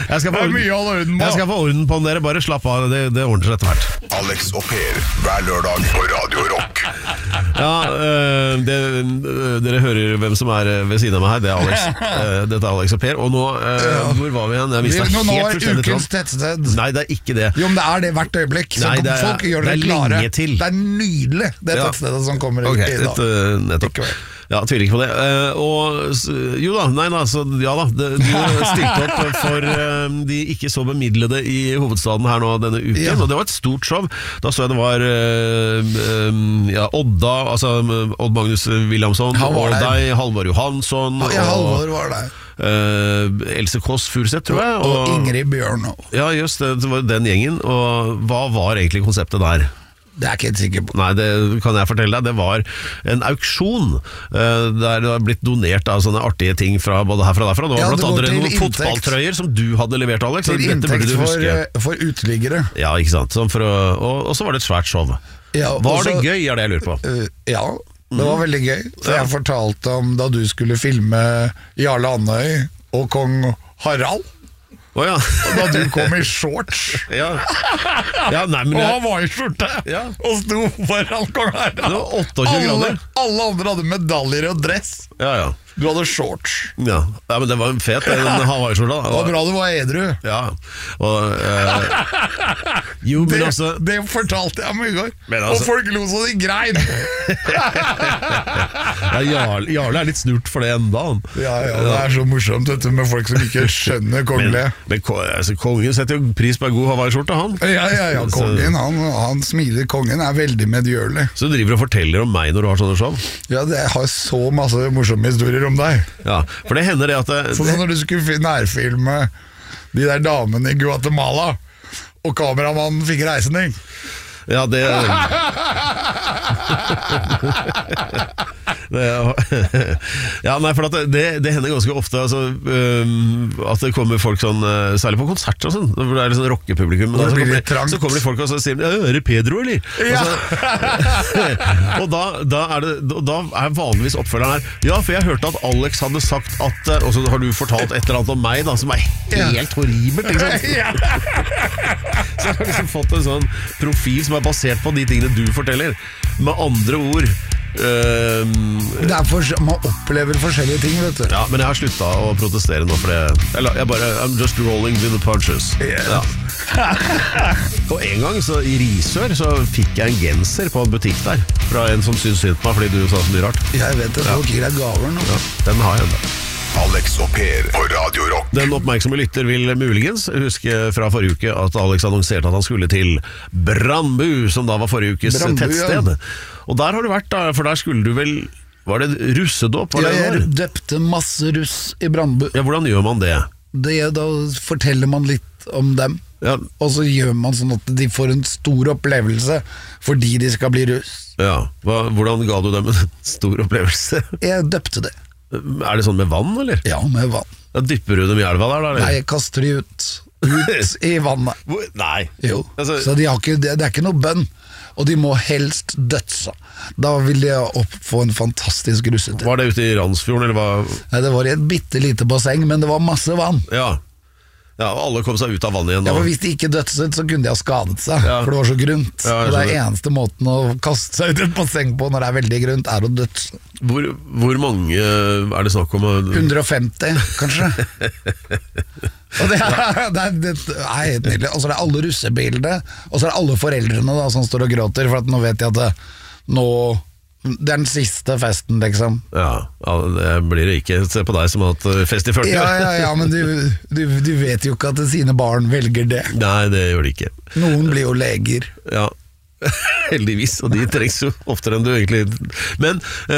Jeg skal få orden på den, dere. Bare slapp av, det ordner seg etter hvert. Alex og Per, hver lørdag på Radio Rock. Ja, dere hører hvem som er ved siden av meg her. Det er Alex. Dette er Alex og Per. Og nå, hvor var vi igjen? Nå er ukens tettsted. Nei, det er ikke det. Jo, men det er det hvert øyeblikk. Så Nei, folk gjør det klare. lenge til. Det er nydelig, det tettstedet som kommer i dag. Nettopp. Ja, tviler ikke på det. Jo da, nei da, så ja da. Du stilte opp for de ikke så bemidlede i hovedstaden her nå denne uken, og det var et stort show. Da så jeg det var Odda, altså Odd Magnus Williamson, og deg, Halvor Johansson. Ja, Halvor var der. Else Kåss Furuseth, tror jeg. Og Ingrid Bjørnå. Ja, just det var den gjengen. Og hva var egentlig konseptet der? Det er ikke helt sikker på. Nei, det kan jeg fortelle deg. Det var en auksjon der det har blitt donert av sånne artige ting fra både herfra og derfra. Det var blant annet noen fotballtrøyer som du hadde levert, Alex. Til inntekt for uteliggere. Ja, ikke sant. Og så var det et svært show. Var det gøy, er det jeg lurer på? Ja, det var veldig gøy. For jeg fortalte om da du skulle filme Jarle Andøy og kong Harald. Og da du kom i shorts. Og han var i skjorte og sto foran kong Harald. Det var 28 grader. Alle andre hadde medaljer og dress. Du hadde shorts. Ja, men det var en fet Hawaii-skjorta. Det var bra du var edru. Jo, men det fortalte jeg om i går. Og folk lo så de grein. Jarle er litt snurt for det enda. Det er så morsomt dette med folk som ikke skjønner kongelige. Men kongen setter jo pris på en god Hawaii-skjorte, han. Kongen, han smiler. Kongen er veldig medgjørlig. Så du driver og forteller om meg når du har sånne show? Ja, jeg har så masse morsomme historier om deg. Ja, for det hender det at Sånn som når du skulle nærfilme de der damene i Guatemala, og kameramannen fikk reisning. Ja, det for det hender ganske ofte at det kommer folk sånn, særlig på konserter og sånn, hvor det er litt sånn rockepublikum, så kommer det folk og så sier er det Pedro, eller? Og da er vanligvis oppfølgeren her for jeg hørte at Alex hadde sagt at og så har du fortalt et eller annet om meg da, som er helt horribelt, ikke sant? Så jeg har liksom fått en sånn profil som er basert på de tingene du forteller. Med andre ord man opplever forskjellige ting, vet du. Ja, men jeg har sluttet å protestere nå for det. I'm just rolling with the punches. Og en gang i Risør så fikk jeg en genser på en butikk der fra en som syntes synd på meg fordi du sa så mye rart. Jeg vet det, folk gir deg gaver nå. Den har jeg da. Alex og Per på Radio Rock. Den oppmerksomme lytter vil muligens huske fra forrige uke at Alex annonserte at han skulle til Brandbu, som da var forrige ukes tettsted. Og der har du vært da, for der skulle du vel, var det russedåp? Jeg døpte masse russ i Brandbu. Ja, hvordan gjør man det? Da forteller man litt om dem, og så gjør man sånn at de får en stor opplevelse fordi de skal bli russ. Ja, hvordan ga du dem en stor opplevelse? Jeg døpte det. Er det sånn med vann, eller? Ja, med vann. Da dypper du dem i elva der, da? Eller? Nei, jeg kaster de ut i vannet. Nei. Jo, så det er ikke noe bønn. Og de må helst dødsa. Da vil de få en fantastisk russetid. Var det ute i Randsfjorden, eller hva? Nei, det var i et bittelite basseng, men det var masse vann. Ja, og alle kom seg ut av vannet igjen da. Ja, for hvis de ikke dødset, så kunne de ha skadet seg, for det var så grunt. Og det er eneste måten å kaste seg ut i et basseng på når det er veldig grunt, er å dødse. Hvor mange er det snakk om? 150, kanskje. Og det er helt nydelig. Og så er det alle russebildene, og så er det alle foreldrene da, som står og gråter, for at nå vet de at det er den siste festen, liksom. Ja, det blir det ikke. Se på deg som har hatt fest i 40 år. Ja, men du vet jo ikke at sine barn velger det. Nei, det gjør de ikke. Noen blir jo leger. Ja, heldigvis, og de trengs jo oftere enn du egentlig. Men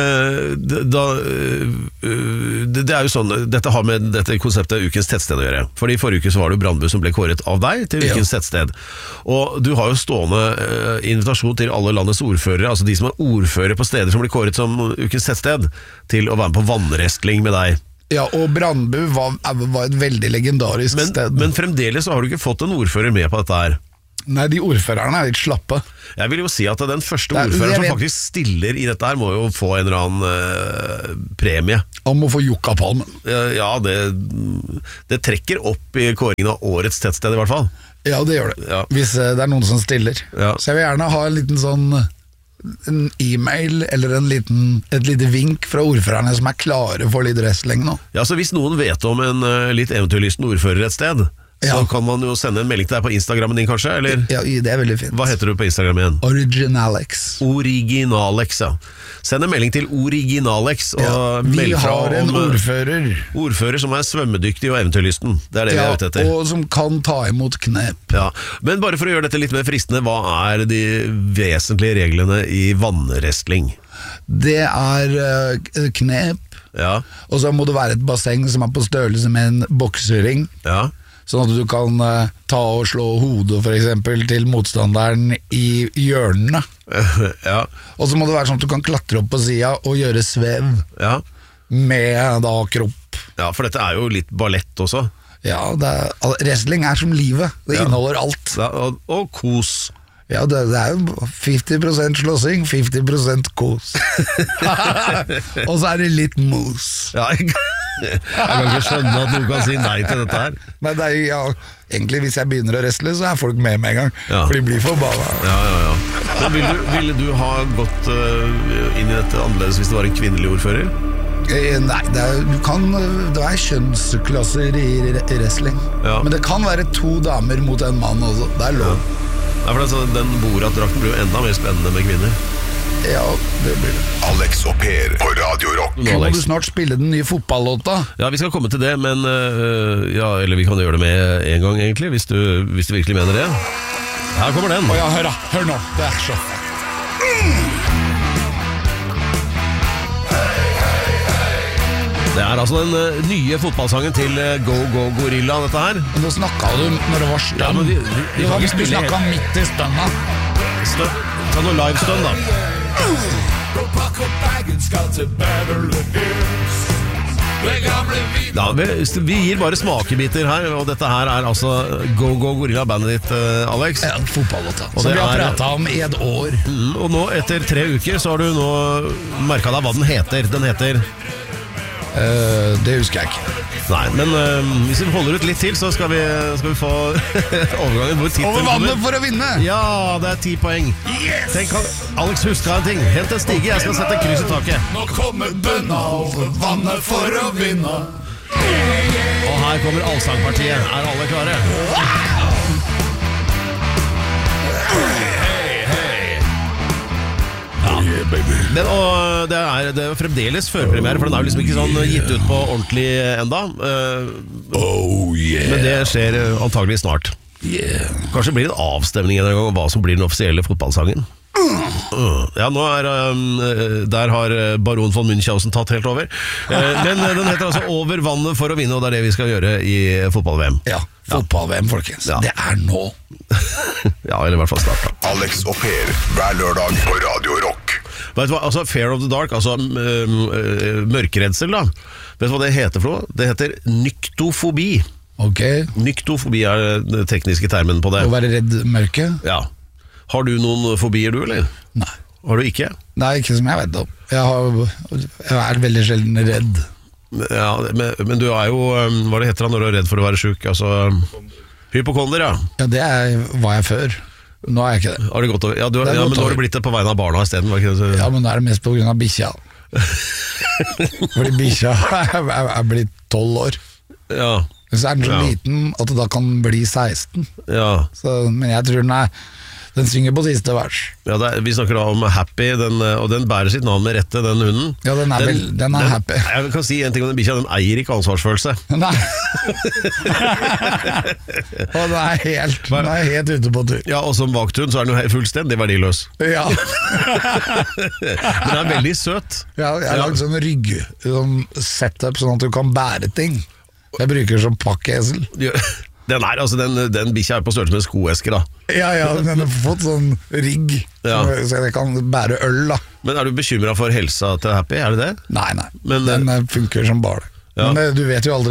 det er jo sånn, dette har med dette konseptet ukens tettsted å gjøre. Fordi forrige uke så var det jo Brandbu som ble kåret av deg til ukens tettsted. Og du har jo stående invitasjon til alle landets ordførere, altså de som er ordførere på steder som blir kåret som ukens tettsted, til å være med på vannwrestling med deg. Ja, og Brandbu var et veldig legendarisk sted. Men fremdeles så har du ikke fått en ordfører med på dette her. Nei, de ordførerne litt slappe. Jeg vil jo si at den første ordføreren som faktisk stiller i dette her, må jo få en eller annen premie. Han må få Jokkapalmen. Ja, det trekker opp i kåringen av årets tettsted i hvert fall. Ja, det gjør det. Ja. Hvis det er noen som stiller. Ja. Så jeg vil gjerne ha en liten sånn en e-mail eller et lite vink fra ordførerne som er klare for litt wrestling nå. Ja, så hvis noen vet om en litt eventyrlysten ordfører et sted, så kan man jo sende en melding til deg på Instagrammen din kanskje, eller? Ja, det er veldig fint. Hva heter du på Instagram igjen? Originalex. Originalex, ja. Send en melding til Originalex og vi meld fra har en om ordfører som er svømmedyktig og eventyrlysten. Det er det vi er ute etter. Og som kan ta imot knep. Ja. Men bare for å gjøre dette litt mer fristende, hva er de vesentlige reglene i vannwrestling? Det er knep, Ja. og så må det være et basseng som er på størrelse med en boksering. Ja. Sånn at du kan ta og slå hodet for eksempel til motstanderen i hjørnene. Ja. Og så må det være sånn at du kan klatre opp på siden og gjøre svev Ja. med da kropp. Ja, for dette er jo litt ballett også. Ja, wrestling er som livet. Det inneholder alt. Ja, og kos. Ja, det er jo 50% slåssing, 50% kos. Og så er det litt mos. Ja, jeg kan ikke skjønne at du kan si nei til dette her. Nei, det er, egentlig hvis jeg begynner å wrestle, så er folk med en gang. Ja. For de blir forbanna. Ja. Men ville du ha gått inn i dette annerledes hvis det var en kvinnelig ordfører? Nei, det er kjønnsklasser i wrestling. Ja. Men det kan være 2 damer mot en mann også. Det er lov. Ja, for altså, den Borat-drakten blir jo enda mer spennende med kvinner. Ja, det blir det. Alex og Per på Radio Rock. Nå må du snart spille den nye fotballåta. Ja, vi skal komme til det, men eller vi kan gjøre det med en gang egentlig, hvis du virkelig mener det. Her kommer den. Ja, hør nå. Det er så Det er altså den nye fotballsangen til Go Go Gorilla, dette her. Nå snakka du når det var stønn. Ja, men vi kan ikke Du spille snakka midt i stønna. Ta noe live-stønn da. Ja, vi gir bare smakebiter her, og dette her er altså Go Go Gorilla, bandet ditt, Alex. Ja, fotballåta. Og Som det vi har er- pratet om i et år. Og nå, etter 3 uker, så har du nå merket deg hva den heter. Den heter... Det husker jeg ikke. Nei, men hvis vi holder ut litt til, så skal vi få overgangen hvor tittelen Over kommer. vannet for å vinne! Ja, det er 10 poeng. Yes! Tenk, Alex, husk en ting. Hent en stige, jeg skal sette kryss i taket. Nå kommer bønna over vannet for å vinne. Og her kommer allsangpartiet. Er alle klare? Men, og det er fremdeles førpremiere, for den er jo liksom ikke sånn gitt ut på ordentlig enda. Men det skjer antagelig snart. Kanskje blir det en avstemning en gang om hva som blir den offisielle fotballsangen. Ja, nå der har Baron von Münchhausen tatt helt over. Men den heter altså Over vannet for å vinne, og det er det vi skal gjøre i fotball-VM. Ja, fotball-VM, folkens. Ja. Det er nå. Ja, eller i hvert fall snart da. Alex og Per hver lørdag på Radio Rock. Vet du hva, altså Fear of the Dark, altså mørkeredsel da. Vet du hva det heter for noe? Det heter nyktofobi. Ok. Nyktofobi er den tekniske termen på det. Å være redd mørke? Ja. Har du noen fobier du, eller? Nei. Har du ikke? Nei, ikke som jeg vet om. Jeg er veldig sjelden redd. Ja, men du er jo, hva det heter han når du er redd for å være syk? Altså, hypokonder, ja. Ja, var jeg før. Nå er jeg ikke det. Har det gått over? Ja, men gått nå har over. du blitt det på vegne av barna i stedet, var ikke det? Ja, men nå er det mest på grunn av bikkja. Fordi bikkja er blitt 12 år. Ja. Så er den så Ja. liten at det da kan bli 16. Ja. Men jeg tror den synger på siste vers. Ja, vi snakker da om Happy, og den bærer sitt navn med rette, den hunden. Ja, den er happy. Jeg kan si en ting om den bikkja, den eier ikke ansvarsfølelse. Nei. Og den er helt ute på tur. Ja, og som vakthund så er den jo fullstendig verdiløs. Ja. Men den er veldig søt. Ja, jeg har lagd sånn rygg-setup sånn at du kan bære ting. Jeg bruker som pakkeesel. Den bikkja er på størrelse med skoesker da. Ja, den har fått sånn rigg, Ja. så jeg kan bære øl da. Men er du bekymret for helsa til Happy, er det det? Nei, Men, den funker som bare. Ja. Men du vet jo aldri.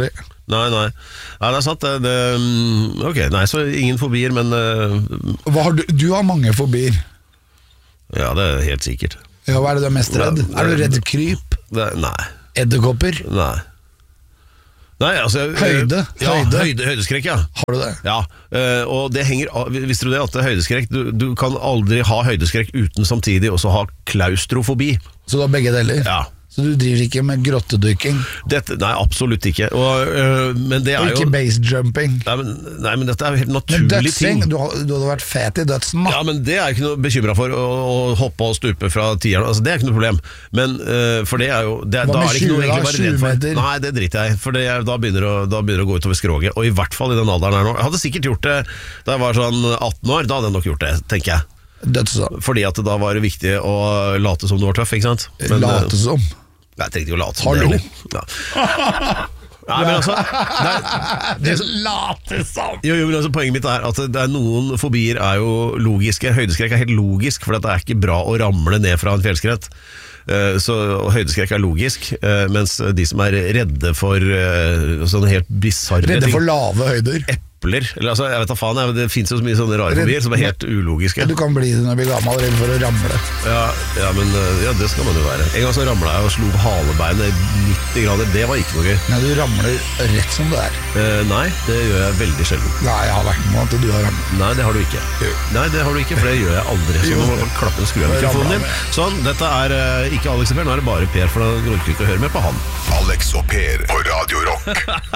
Nei, det er sant ok, nei, så ingen fobier, men Hva har du har mange fobier. ja, det er helt sikkert. Ja, hva er det du er mest redd? Er du redd kryp? Nei. Edderkopper? Nei, altså Høyde? Ja, høydeskrekk, ja. Har du det? Ja, og det henger visste du det at høydeskrekk du kan aldri ha høydeskrekk uten samtidig også ha klaustrofobi. Så du har begge deler? Ja. Så du driver ikke med grottedykking? Nei, absolutt ikke. Men det er og ikke jo basejumping? Nei, men dette er jo helt naturlig ting. Du hadde vært fet i dødsen, da. Ja, men det er jeg ikke noe bekymret for, å hoppe og stupe fra tieren, altså, det er ikke noe problem. Men for det er jo da er det ikke noe egentlig bare redd for. Nei, det driter jeg, for da begynner det å gå utover skroget, og i hvert fall i den alderen her nå. Jeg hadde sikkert gjort det da jeg var sånn 18 år, da hadde jeg nok gjort det, tenker jeg. Dødsam. Fordi at da var det viktig å late som du var tøff, ikke sant? Men, late som? Jeg trengte ikke å late som Hallo? det. Ja. Nei, men altså det late som! Jo, men altså, poenget mitt er at det er noen fobier er jo logiske. Høydeskrekk er helt logisk, for det er ikke bra å ramle ned fra en fjellskrett. Så høydeskrekk er logisk, mens de som er redde for sånne helt bizarre ting, redde for lave høyder, eller altså, jeg vet da faen, det finnes jo så mye sånne rare fobier som er helt ulogiske. Du kan bli det når du blir gammel, redd for å ramle. Ja, men det skal man jo være. En gang så ramlet jeg og slo halebeinet 90 grader, det var ikke noe gøy. Nei, du ramler rett som det er. Nei, det gjør jeg veldig sjelden. Nei, jeg har vært med at du har ramlet. Nei, det har du ikke. Nei, det har du ikke, for det gjør jeg aldri. Så nå må du klappe en skru av mikrofonen din. Sånn, dette er ikke Alex og Per, nå er det bare Per, for da går du ikke å høre med på han. Alex og Per på Radio Rock.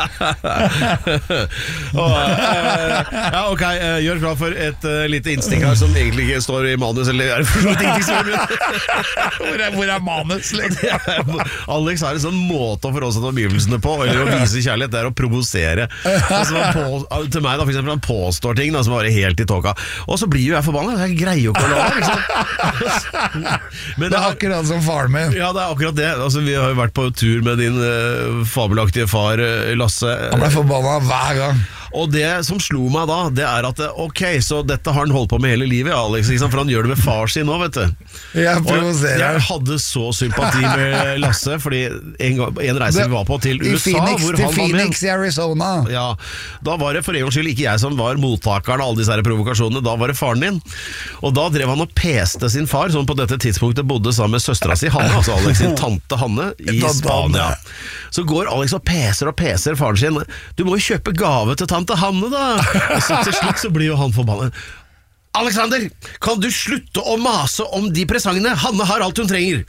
Ja, ok, gjør klar for et lite innstikk her som egentlig ikke står i manus, eller er det for noe ting som Hvor er manus? Alex har en sånn måte å forholde seg til omgivelsene på, eller å vise kjærlighet, det er å provosere. Altså, til meg da, for eksempel, han påstår ting da, som var helt i tåka, og så blir jo jeg forbannet, jeg greier jo ikke å la det. Men det er akkurat som faren min. Ja, det er akkurat det. Altså, vi har jo vært på tur med din fabelaktige far, Lasse. Han ble forbannet hver gang. Og det som slo meg da, det er at ok, så dette har han holdt på med hele livet, Alex, for han gjør det med far sin nå, vet du. Jeg provoserer. Jeg hadde så sympati med Lasse, fordi en reise vi var på til USA, Phoenix, hvor han var med. Phoenix i Arizona. Ja, da var det for en gangs skyld ikke jeg som var mottakeren av alle disse her provokasjonene, da var det faren din. Og da drev han og peste sin far, som på dette tidspunktet bodde sammen med søstera si, Hanne, altså Alex sin tante Hanne, i Spania. Så går Alex og peser faren sin. Du må jo kjøpe gave til tante Hanne da. Og så til slutt så blir jo han forbannet. Alexander, kan du slutte å mase om de presangene? Hanne har alt hun trenger.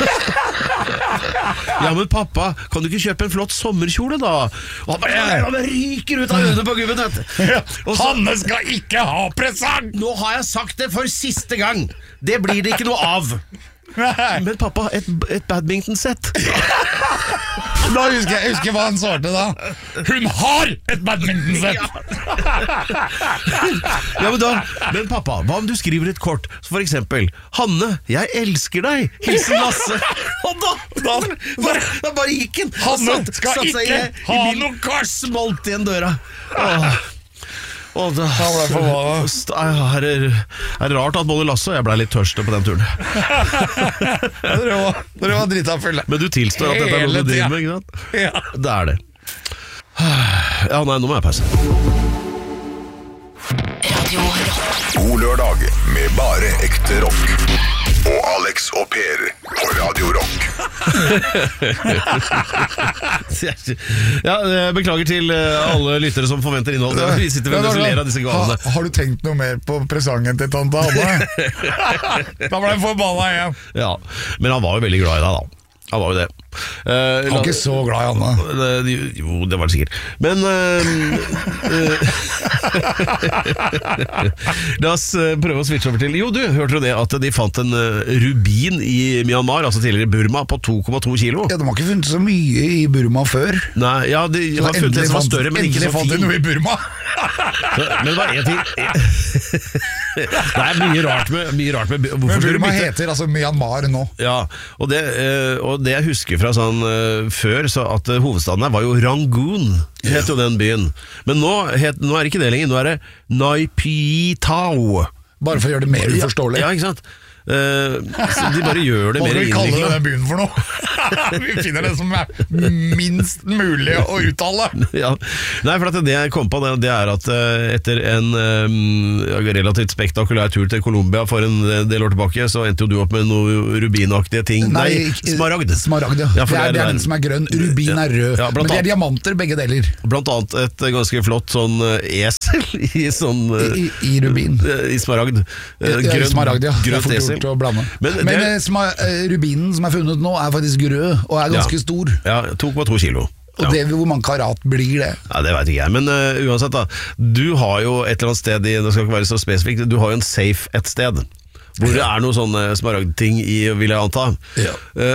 Ja, men pappa, kan du ikke kjøpe en flott sommerkjole da? Og han bare, han ryker ut av øynene på gubben, vet du. Hanne skal ikke ha presang! Nå har jeg sagt det for siste gang. Det blir det ikke noe av. Men pappa, et badmintonsett. Da jeg husker hva han svarte da. Hun har et badmintonsett! Ja, men pappa, hva om du skriver et kort? Så for eksempel, Hanne, jeg elsker deg, hilsen Lasse. Og da bare gikk han. Hanne skal ikke ha noe kors. Smalt igjen døra. Og da er det rart at både Lasse og jeg ble litt tørste på den turen. Dere var drita fulle. Men du tilstår at dette er noe du driver med, ikke sant? Ja. Det er det. Ja, nei, nå må jeg pause. Radio Rock. God lørdag med bare ekte rock. Og Alex og Per på Radio Rock. Ja, beklager til alle lyttere som forventer innhold. Vi sitter ved og ler av disse gavene. Har du tenkt noe mer på presangen til tante Hanne? Da ble jeg forbanna igjen. Ja, men han var jo veldig glad i deg da. Han var jo det. Han var ikke så glad i Hanne. Jo, det var det sikkert. Men la oss prøve å switche over til. Jo, du, hørte du det at de fant en rubin i Myanmar, altså tidligere Burma, på 2,2 kilo? Ja, de har ikke funnet så mye i Burma før. Nei, ja, de har funnet det som var større, men ikke så fin. Endelig fant de noe i Burma. Men det var en ting. Det er mye rart med men Burma heter altså Myanmar nå. Ja, og det jeg husker fra sånn før, så at hovedstaden her var jo Rangoon, het jo den byen. Men nå er det ikke det lenger, nå er det Naypyitaw. Bare for å gjøre det mer uforståelig. Ja, ikke sant? Så de bare gjør det Hva mer skal vi kalle innviklet. den byen for noe? Vi finner det som er minst mulig å uttale. Ja. Nei, for at det jeg kom på det er at etter en relativt spektakulær tur til Colombia for en del år tilbake, så endte jo du opp med noe rubinaktige ting. Nei, smaragd. Smaragd, ja. Ja, for det er den som er grønn. Rubin er rød. Ja, men det er diamanter, begge deler. Blant annet et ganske flott sånn esel i sånn I rubin. I smaragd. Smaragd, ja. Det er Grønt fort esel. gjort å blande. Men rubinen som er funnet nå, er faktisk rød, og er ganske stor. Ja, 2,2 kilo. Og det, hvor mange karat blir det? Ja, det vet ikke jeg, men uansett da. Du har jo et eller annet sted det skal ikke være så spesifikt, du har jo en safe et sted hvor det er noen sånne smaragdting i, vil jeg anta. Ja.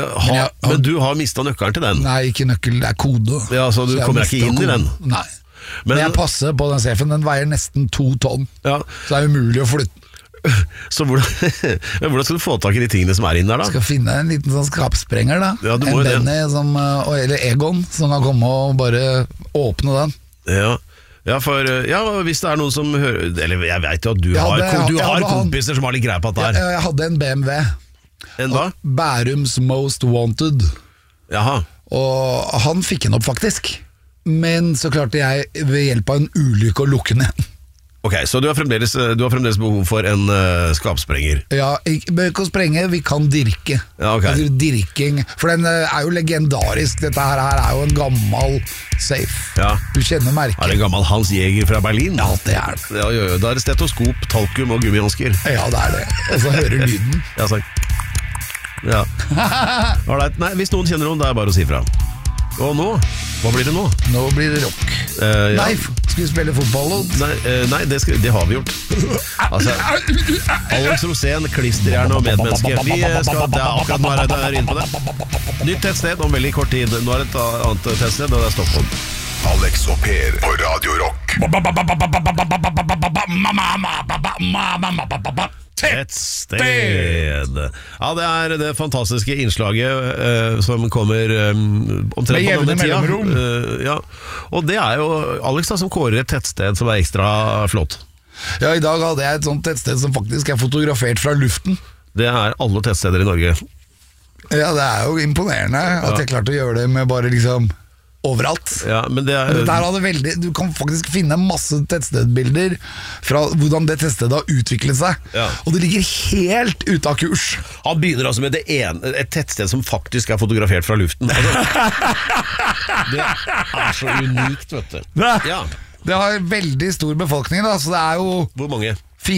Men du har mistet nøkkelen til den. Nei, ikke nøkkel, det er kode. Ja, så du jeg kommer ikke inn i den. Nei. Men jeg passer på den safen, den veier nesten 2 tonn. Ja. Så det er umulig å flytte. Så hvordan skal du få tak i de tingene som er inne der da? Skal finne en liten sånn skapsprenger da. Ja, du må en jo det. Benny eller Egon som kan komme og bare åpne den. Ja, for hvis det er noen som hører, eller jeg vet jo at du har kompiser som har litt greie på at det er. Jeg hadde en BMW. En hva? Bærums Most Wanted. Jaha. Og han fikk den opp faktisk. Men så klarte jeg ved hjelp av en ulykke å lukke den igjen. Ok, så du har fremdeles behov for en skapsprenger. Ja, ikke å sprenge, vi kan dirke. Ja, ok. Altså, dirking. For den er jo legendarisk. Dette her er jo en gammel safe. Ja. Du kjenner merket. Er det en gammel Hans Jæger fra Berlin? Ja, det er det. Ja, da er det stetoskop, talkum og gummihansker. Ja, det er det. Og så hører lyden. Ja, sant. Ja. Alright. Nei, hvis noen kjenner noen, det er bare å si fra. Og nå? Hva blir det nå? Nå blir det rock. Ja. Nei, skal vi spille fotball? Nei, det har vi gjort. Altså, Alex Rosén, klisterhjerne og medmenneske. Det er akkurat nå er inne på det. Nytt tettsted om veldig kort tid. Nå er det et annet tettsted, og det er Stockholm. Alex og Per på Radio Rock. Tettsted. Ja, det er det fantastiske innslaget som kommer omtrent med på denne tida. mellomrom. Og det er jo Alex da, som kårer et tettsted som er ekstra flott. Ja, i dag hadde jeg et sånt tettsted som faktisk er fotografert fra luften. Det er alle tettsteder i Norge. Ja, det er jo imponerende at jeg klarte å gjøre det med bare liksom overalt. Ja, men det er... Du kan faktisk finne masse tettstedbilder fra hvordan det tettstedet har utviklet seg. Ja. Og det ligger helt ute av kurs. Han begynner altså med et tettsted som faktisk er fotografert fra luften. Det er så unikt, vet du. Ja. Det har veldig stor befolkning da, så det er jo Hvor mange?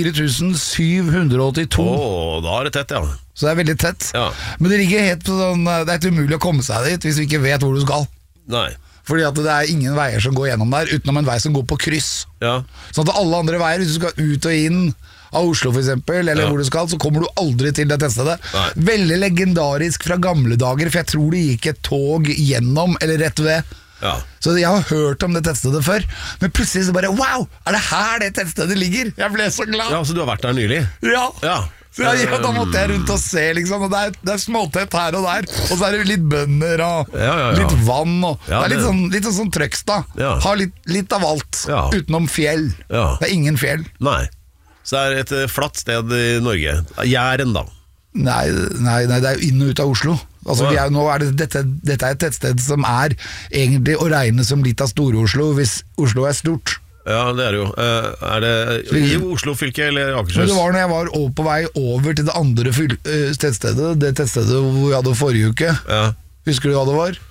4782. Da er det tett, ja. Så det er veldig tett. Ja. Men det ligger helt på sånn, det er ikke umulig å komme seg dit hvis du ikke vet hvor du skal. Nei. Fordi at det er ingen veier som går gjennom der, utenom en vei som går på kryss. Ja. Sånn at alle andre veier, hvis du skal ut og inn av Oslo for eksempel, eller hvor du skal, så kommer du aldri til det tettstedet. Nei. Veldig legendarisk fra gamle dager, for jeg tror det gikk et tog gjennom, eller rett ved. Ja. Så jeg har hørt om det tettstedet før, men plutselig så bare, wow, er det her det tettstedet ligger? Jeg ble så glad. Ja, så du har vært der nylig? Ja. Ja. Så da måtte jeg rundt og se liksom, og det er småtett her og der, og så er det litt bønder og litt vann og, Ja, det er litt sånn Trøgstad. Ja. Har litt av alt, Ja. utenom fjell. Ja. Det er ingen fjell. Nei. Så det er et flatt sted i Norge. Jæren da. Nei, det er jo inn og ut av Oslo. Altså, dette er et tettsted som er egentlig å regne som litt av Store-Oslo, hvis Oslo er stort. Ja, det er det jo. Er det i Oslo fylke eller Akershus? Men det var når jeg var på vei over til det andre tettstedet, det tettstedet hvor vi hadde forrige uke. Ja. Husker du hva det var?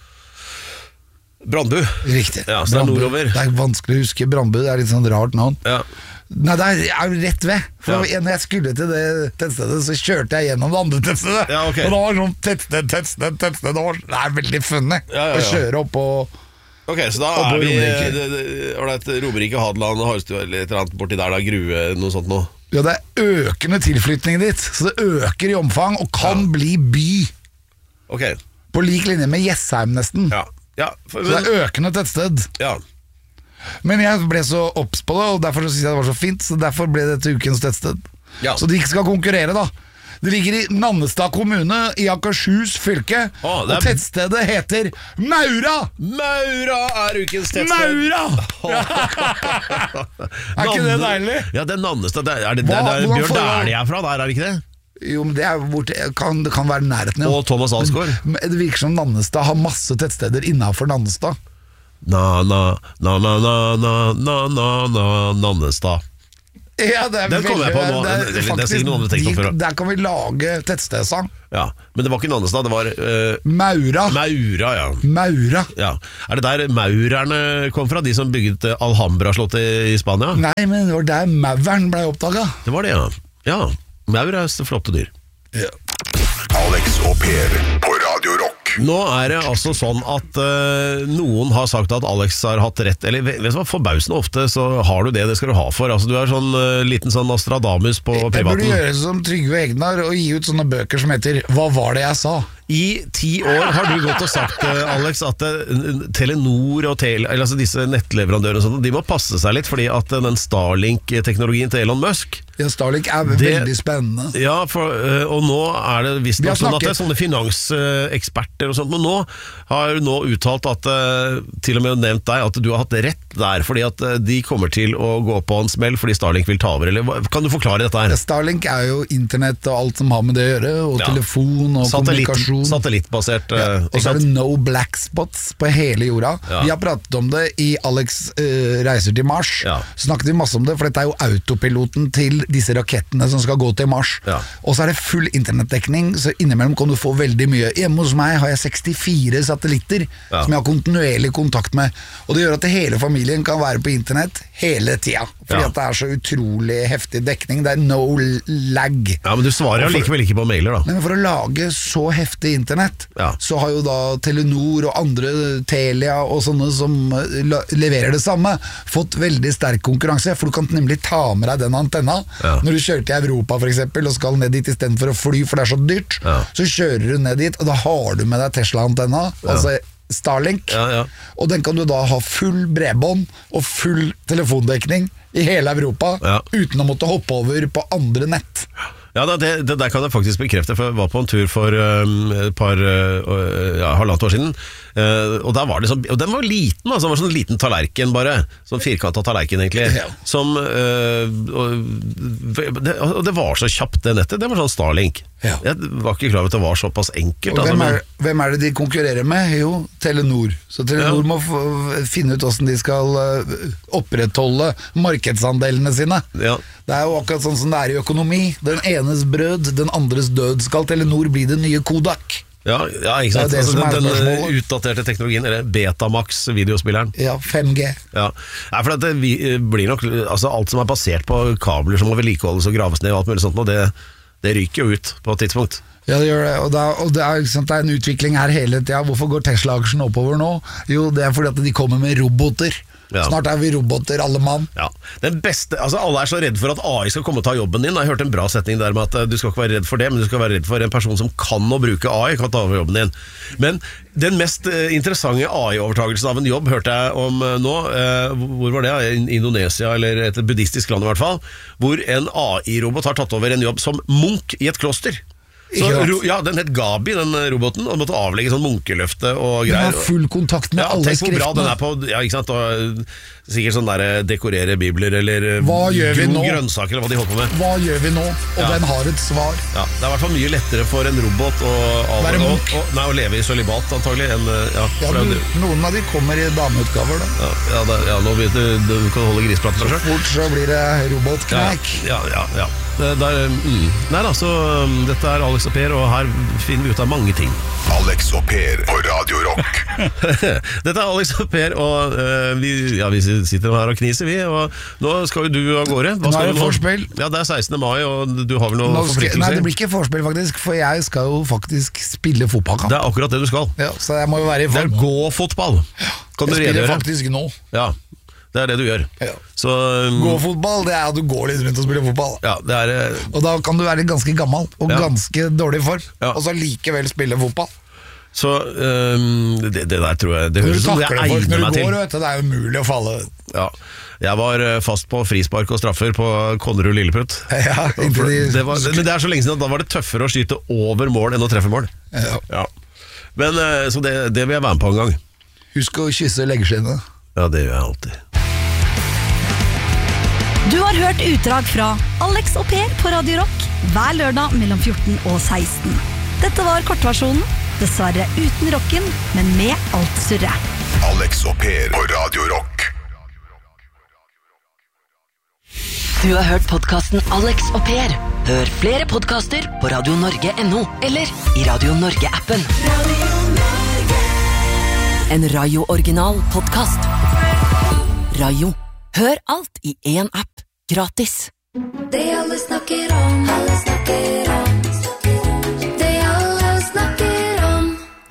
Brandbu. Riktig. Ja, så det er Brandbu. nordover. Det er vanskelig å huske. Brandbu, det er litt sånn rart navn. Ja. Nei, det er jo rett ved. For Ja. når jeg skulle til det tettstedet, så kjørte jeg gjennom det andre tettstedet. Ja, ok. Og det var sånn tettsted. Det er veldig funny Ja. å kjøre opp på. Ok, så da Og på er vi Romerike. Romerike, Hadeland, Harestua eller et eller annet borti der, da, Grue, noe sånt nå. Ja, det er økende tilflytning dit, så det øker i omfang og kan bli by. Ok, På lik linje med Jessheim nesten. ja. Så det er økende tettsted. Ja. Men jeg ble så obs på det, og derfor synes jeg det var så fint, så derfor ble dette ukens tettsted. Ja. Så de ikke skal konkurrere da. Det ligger i Nannestad kommune i Akershus fylke, Å, det er- og tettstedet heter Maura! Maura er ukens tettsted. Maura! Er ikke det deilig? Ja, det er Nannestad. Det er Hva- der hvordan Bjørn får jeg- Dæhlie er fra, der er det ikke det? Jo, men det kan være nærheten, ja. Og Thomas Alsgaard. Men det virker som Nannestad har masse tettsteder innenfor Nannestad. Nannestad. Ja, det Den kommer jeg på nå. Det er sikkert noen andre tenkt på før. Der kan vi lage tettstedsang. Ja, men det var ikke Nannestad, det var Maura. Maura. Ja. Er det der maurerne kom fra? De som bygget Alhambra-slottet i Spania? Nei, men det var der mauren ble oppdaget. Det var det, ja. Ja, maur er flotte dyr. Ja. Alex og Per på Radio Rock. Nå er det altså sånn at noen har sagt at Alex har hatt rett. Eller vet du hva, forbausende ofte så har du det skal du ha for. Altså, du er sånn liten sånn Nostradamus på privaten. Jeg burde gjøre som Trygve Egnar og gi ut sånne bøker som heter Hva var det jeg sa? I 10 år har du gått og sagt, Alex, at Telenor og altså disse nettleverandørene og sånt, de må passe seg litt, fordi at den Starlink-teknologien til Elon Musk Ja, Starlink er veldig spennende. Ja, og nå er det visst nok sånn at det er sånne finanseksperter og sånt, men nå har du uttalt at til og med nevnt deg at du har hatt rett der, fordi at de kommer til å gå på en smell fordi Starlink vil ta over, eller kan du forklare dette her? Starlink er jo internett og alt som har med det å gjøre, og telefon og kommunikasjon. Satellittbasert. Og så er det no black spots på hele jorda. Vi har pratet om det i Alex reiser til Mars. Snakket vi masse om det, for dette er jo autopiloten til disse rakettene som skal gå til Mars. Og så er det full internettdekning, så innimellom kan du få veldig mye. Hjemme hos meg har jeg 64 satellitter som jeg har kontinuerlig kontakt med. Og det gjør at hele familien kan være på internett hele tida. Fordi at det er så utrolig heftig dekning. Det er no lag. Ja, men du svarer likevel ikke på mailer da. Men for å lage så heftig internett, så har jo da Telenor og andre Telia og sånne som leverer det samme, fått veldig sterk konkurranse, for du kan nemlig ta med deg den antenna. Når du kjører til Europa for eksempel, og skal ned dit i stedet for å fly, for det er så dyrt, så kjører du ned dit, og da har du med deg Tesla-antenna, altså Starlink, og den kan du da ha full bredbånd og full telefondekning i hele Europa, uten å måtte hoppe over på andre nett. Ja, det der kan jeg faktisk bekrefte, for jeg var på en tur for halvannet år siden, og der var det sånn, og den var liten, altså, det var sånn liten tallerken bare, sånn firkantet tallerken egentlig, som, og det var så kjapt det nettet, det var sånn Starlink. Jeg var ikke klar over at det var såpass enkelt. Og hvem er det de konkurrerer med? Jo, Telenor. Så Telenor må finne ut hvordan de skal opprettholde markedsandelene sine. Det er jo akkurat sånn som det er i økonomi. Den enes brød, den andres død. Skal Telenor bli det nye Kodak? Ja, ikke sant. Den utdaterte teknologien, eller Betamax videospilleren. Ja, 5G. Ja, for det blir nok, altså alt som er basert på kabler som må vedlikeholdes og graves ned og alt mulig sånt, og det ryker jo ut på et tidspunkt. Ja, det gjør det, og det er en utvikling her hele tiden. Hvorfor går Tesla-aksjen oppover nå? Jo, det er fordi at de kommer med roboter. Snart er vi roboter, alle mann. Den beste, altså alle er så redd for at AI skal komme og ta jobben din. Jeg har hørt en bra setning der med at du skal ikke være redd for det, men du skal være redd for en person som kan å bruke AI, kan ta over jobben din. Men den mest interessante AI-overtagelsen av en jobb hørte jeg om nå, hvor var det? Indonesia, eller et buddhistisk land i hvert fall, hvor en AI-robot har tatt over en jobb som munk i et kloster. Så, den het Gabi, den roboten, og måtte avlegge sånn munkeløfte og greier. Den har full kontakt med alle skriftene. Tenk hvor bra den er på, ikke sant, og sikkert sånn der dekorere bibler, eller grønnsaker, eller hva de holder på med. Hva gjør vi nå? Og den har et svar. Det er i hvert fall mye lettere for en robot å leve i sølibat, antagelig. Noen av de kommer i dameutgaver, da. Nå vet du kan holde grispraten så fort så blir det robotknæk. Nei da, så dette er Alex og Per, og her finner vi ut av mange ting. Alex og Per på Radio Rock. Dette er Alex og Per, og vi sitter her og kniser, vi. Og nå skal jo du av gårde. Nå er det forspill. Ja, det er 16. mai, og du har vel noe forpliktelser? Nei, det blir ikke forspill faktisk, for jeg skal jo faktisk spille fotballkamp. Det er akkurat det du skal. Ja, så jeg må jo være i form. Det er gå-fotball. Jeg spiller faktisk nå. Ja, det er det du gjør. Så, gå-fotball, det er at du går litt rundt og spiller fotball. Og da kan du være ganske gammel og ganske dårlig i form, og så likevel spille fotball. Så det der tror jeg, det høres som det jeg egner meg til. Det er jo mulig å falle. Jeg var fast på frispark og straffer på Konnerud Lilleputt. Men det er så lenge siden at da var det tøffere å skyte over mål enn å treffe mål. Men så det vil jeg være med på en gang. Husk å kysse leggeskinnet. Ja, det gjør jeg alltid. Du har hørt utdrag fra Alex og Per på Radio Rock. hver lørdag mellom 14 og 16. Dette var kortversjonen, dessverre uten rocken, men med alt surret. Alex og Per på Radio Rock. Du har hørt podcasten Alex og Per. Hør flere podcaster på radionorge.no eller i Radio Norge-appen. En Radio-original podcast. Radio. Hør alt i en app. Gratis. Det alle snakker om, alle snakker om. Det alle snakker om.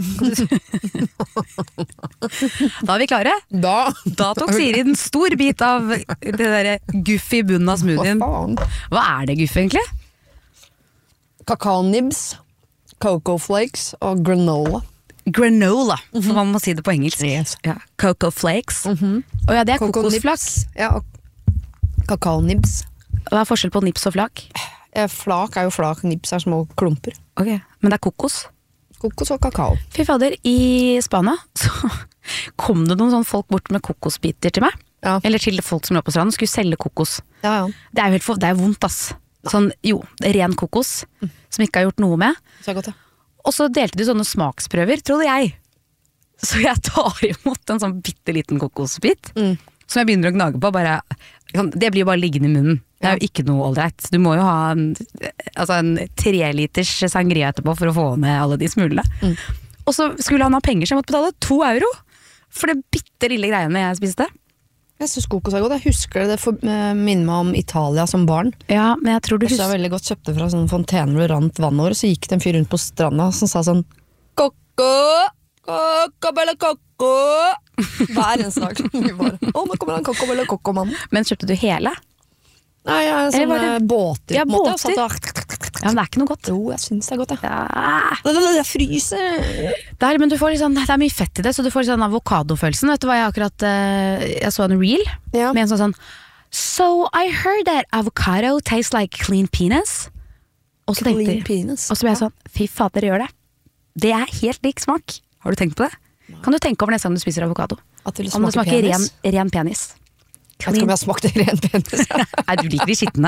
Da er vi klare. Da tok Siri en stor bit av det der guff i bunnen av smoothien. Hva er det guff egentlig? Kakao-nibs, cocoa flakes og granola. Granola, for man må si det på engelsk. Yes. Ja. Cocoa flakes. Og ja, det er kokosflak. Ja, og kakao-nibs. Hva er forskjell på nips og flak? Flak er jo flak, nibs er små klumper. Ok, men det er kokos. Kokos og kakao. Fy fader, i Spania så kom det noen sånne folk bort med kokosbiter til meg. Ja. Eller til folk som lå på stranden, skulle selge kokos. Ja. Det er jo det er vondt, ass. Sånn, ren kokos, som ikke har gjort noe med. Så er godt, ja. Og så delte de sånne smaksprøver, trodde jeg. Så jeg tar imot en sånn bitteliten kokosbit, som jeg begynner å gnage på, bare, det blir jo bare liggende i munnen. Det er jo ikke noe ålreit. Du må jo ha en 3 liters sangria etterpå for å få ned alle de smulene. Og så skulle han ha penger, så jeg måtte betale 2 euro for det bitte lille greiene jeg spiste. Jeg synes kokos er godt. Jeg husker det minner meg om Italia som barn. Ja, men jeg tror du Jeg husker veldig godt kjøpte fra sånne fontener hvor det rant vann over, så gikk det en fyr rundt på stranda som sa sånn Kokko, kokko, bella kokko. Hver eneste dag. Nå kommer han kokko, bella kokko-mannen. Men kjøpte du hele? Nei, sånne båter. Ja, på en måte. båter. Ja, men det er ikke noe godt. Jo, jeg synes det er godt, ja. Ja. Jeg fryser. Men du får liksom, det er mye fett i det, så du får sånn avokadofølelsen. Vet du hva jeg akkurat jeg så en reel med en sånn So I heard that avocado tastes like clean penis. Og så tenkte jeg, penis. og så ble jeg sånn, fy fader, gjør det. Det er helt lik smak. Har du tenkt på det? Kan du tenke over neste gang du spiser avokado? At det Om det smaker penis? ren penis. Jeg vet ikke om jeg har smakt ren penis. Nei, du liker de skittene.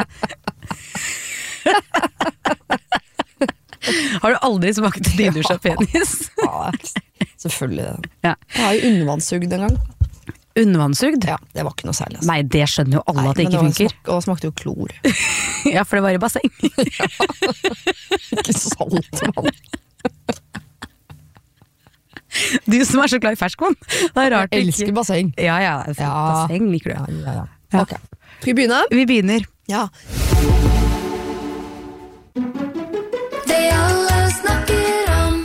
Har du aldri smakt nydusja penis? Ja, selvfølgelig det. Ja. Jeg har jo undervannssugd en gang. Undervannssugd? Ja, det var ikke noe særlig. Altså. Nei, det skjønner jo alle at det ikke funker. Og det smakte jo klor. Ja, for det var i basseng. Ikke saltvann. Du som er så glad i ferskvann. Det er rart. Jeg elsker basseng. Ja, basseng liker du. Ja. Ok. Skal vi begynne? Vi begynner. Ja. Det alle snakker om.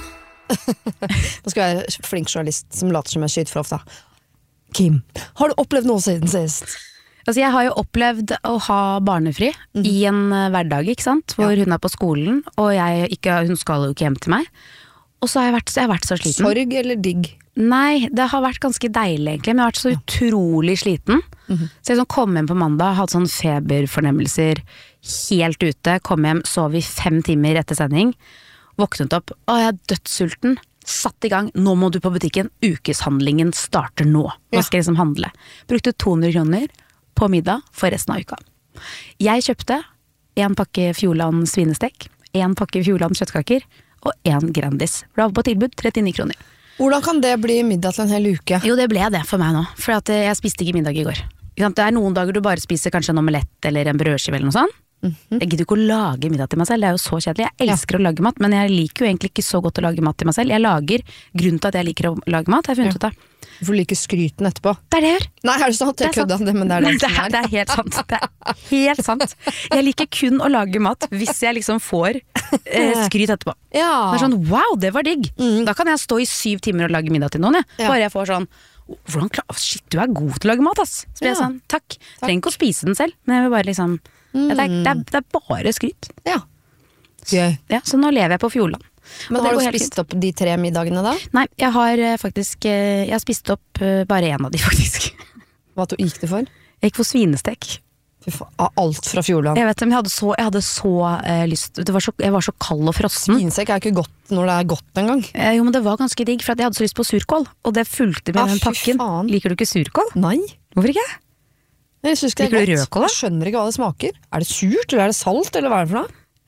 Nå skal jeg være flink journalist som later som jeg skyter for ofte. Kim, har du opplevd noe siden sist? Altså, jeg har jo opplevd å ha barnefri i en hverdag, ikke sant? Hvor hun er på skolen, og hun skal jo ikke hjem til meg. Og så har jeg vært så sliten. Sorg eller digg? Nei, det har vært ganske deilig egentlig, men jeg har vært så utrolig sliten. Så jeg kom hjem på mandag, hadde sånn feberfornemmelser, helt ute, kom hjem, sov i 5 timer etter sending, våknet opp, jeg er dødssulten, satt i gang, nå må du på butikken, ukeshandlingen starter nå. Nå skal jeg liksom handle. Brukte 200 kroner på middag for resten av uka. Jeg kjøpte 1 pakke Fjordland svinestek, 1 pakke Fjordland kjøttkaker, og 1 Grandis. Det var på tilbud 39 kroner. Hvordan kan det bli middag til en hel uke? Jo, det ble det for meg nå, for at jeg spiste ikke middag i går. Det er noen dager du bare spiser kanskje en omelett eller en brødskive eller noe sånt. Jeg gidder ikke å lage middag til meg selv, det er jo så kjedelig. Jeg elsker å lage mat, men jeg liker jo egentlig ikke så godt å lage mat til meg selv. Grunnen til at jeg liker å lage mat, har jeg funnet ut av. For du liker skryten etterpå. Det er det jeg gjør. Nei, er det sant? Jeg kødda, men det er det som er. Det er helt sant. Det er helt sant. Jeg liker kun å lage mat hvis jeg liksom får skryt etterpå. Ja. Det er sånn, wow, det var digg. Da kan jeg stå i 7 timer og lage middag til noen, jeg. Bare jeg får sånn, shit, du er god til å lage mat, ass. Så blir jeg sånn, takk. Trenger ikke å spise den selv, men jeg vil bare liksom, det er bare skryt. Ja. Gøy. Ja, så nå lever jeg på Fjordland. Men har du spist opp de 3 middagene da? Nei, jeg har spist opp bare 1 av de faktisk. Hva gikk det for? Jeg gikk for svinestek. Fy faen, alt fra Fjordland. Jeg vet det, men jeg hadde så lyst. Jeg var så kald og frossen. Svinestek er ikke godt når det er godt en gang. Jo, men det var ganske digg, for jeg hadde så lyst på surkål. Og det fulgte med den pakken. Faen. Liker du ikke surkål? Nei. Hvorfor ikke? Jeg synes ikke Liker du rødkål da? Jeg skjønner ikke hva det smaker. Er det surt, eller er det salt, eller hva er det for noe?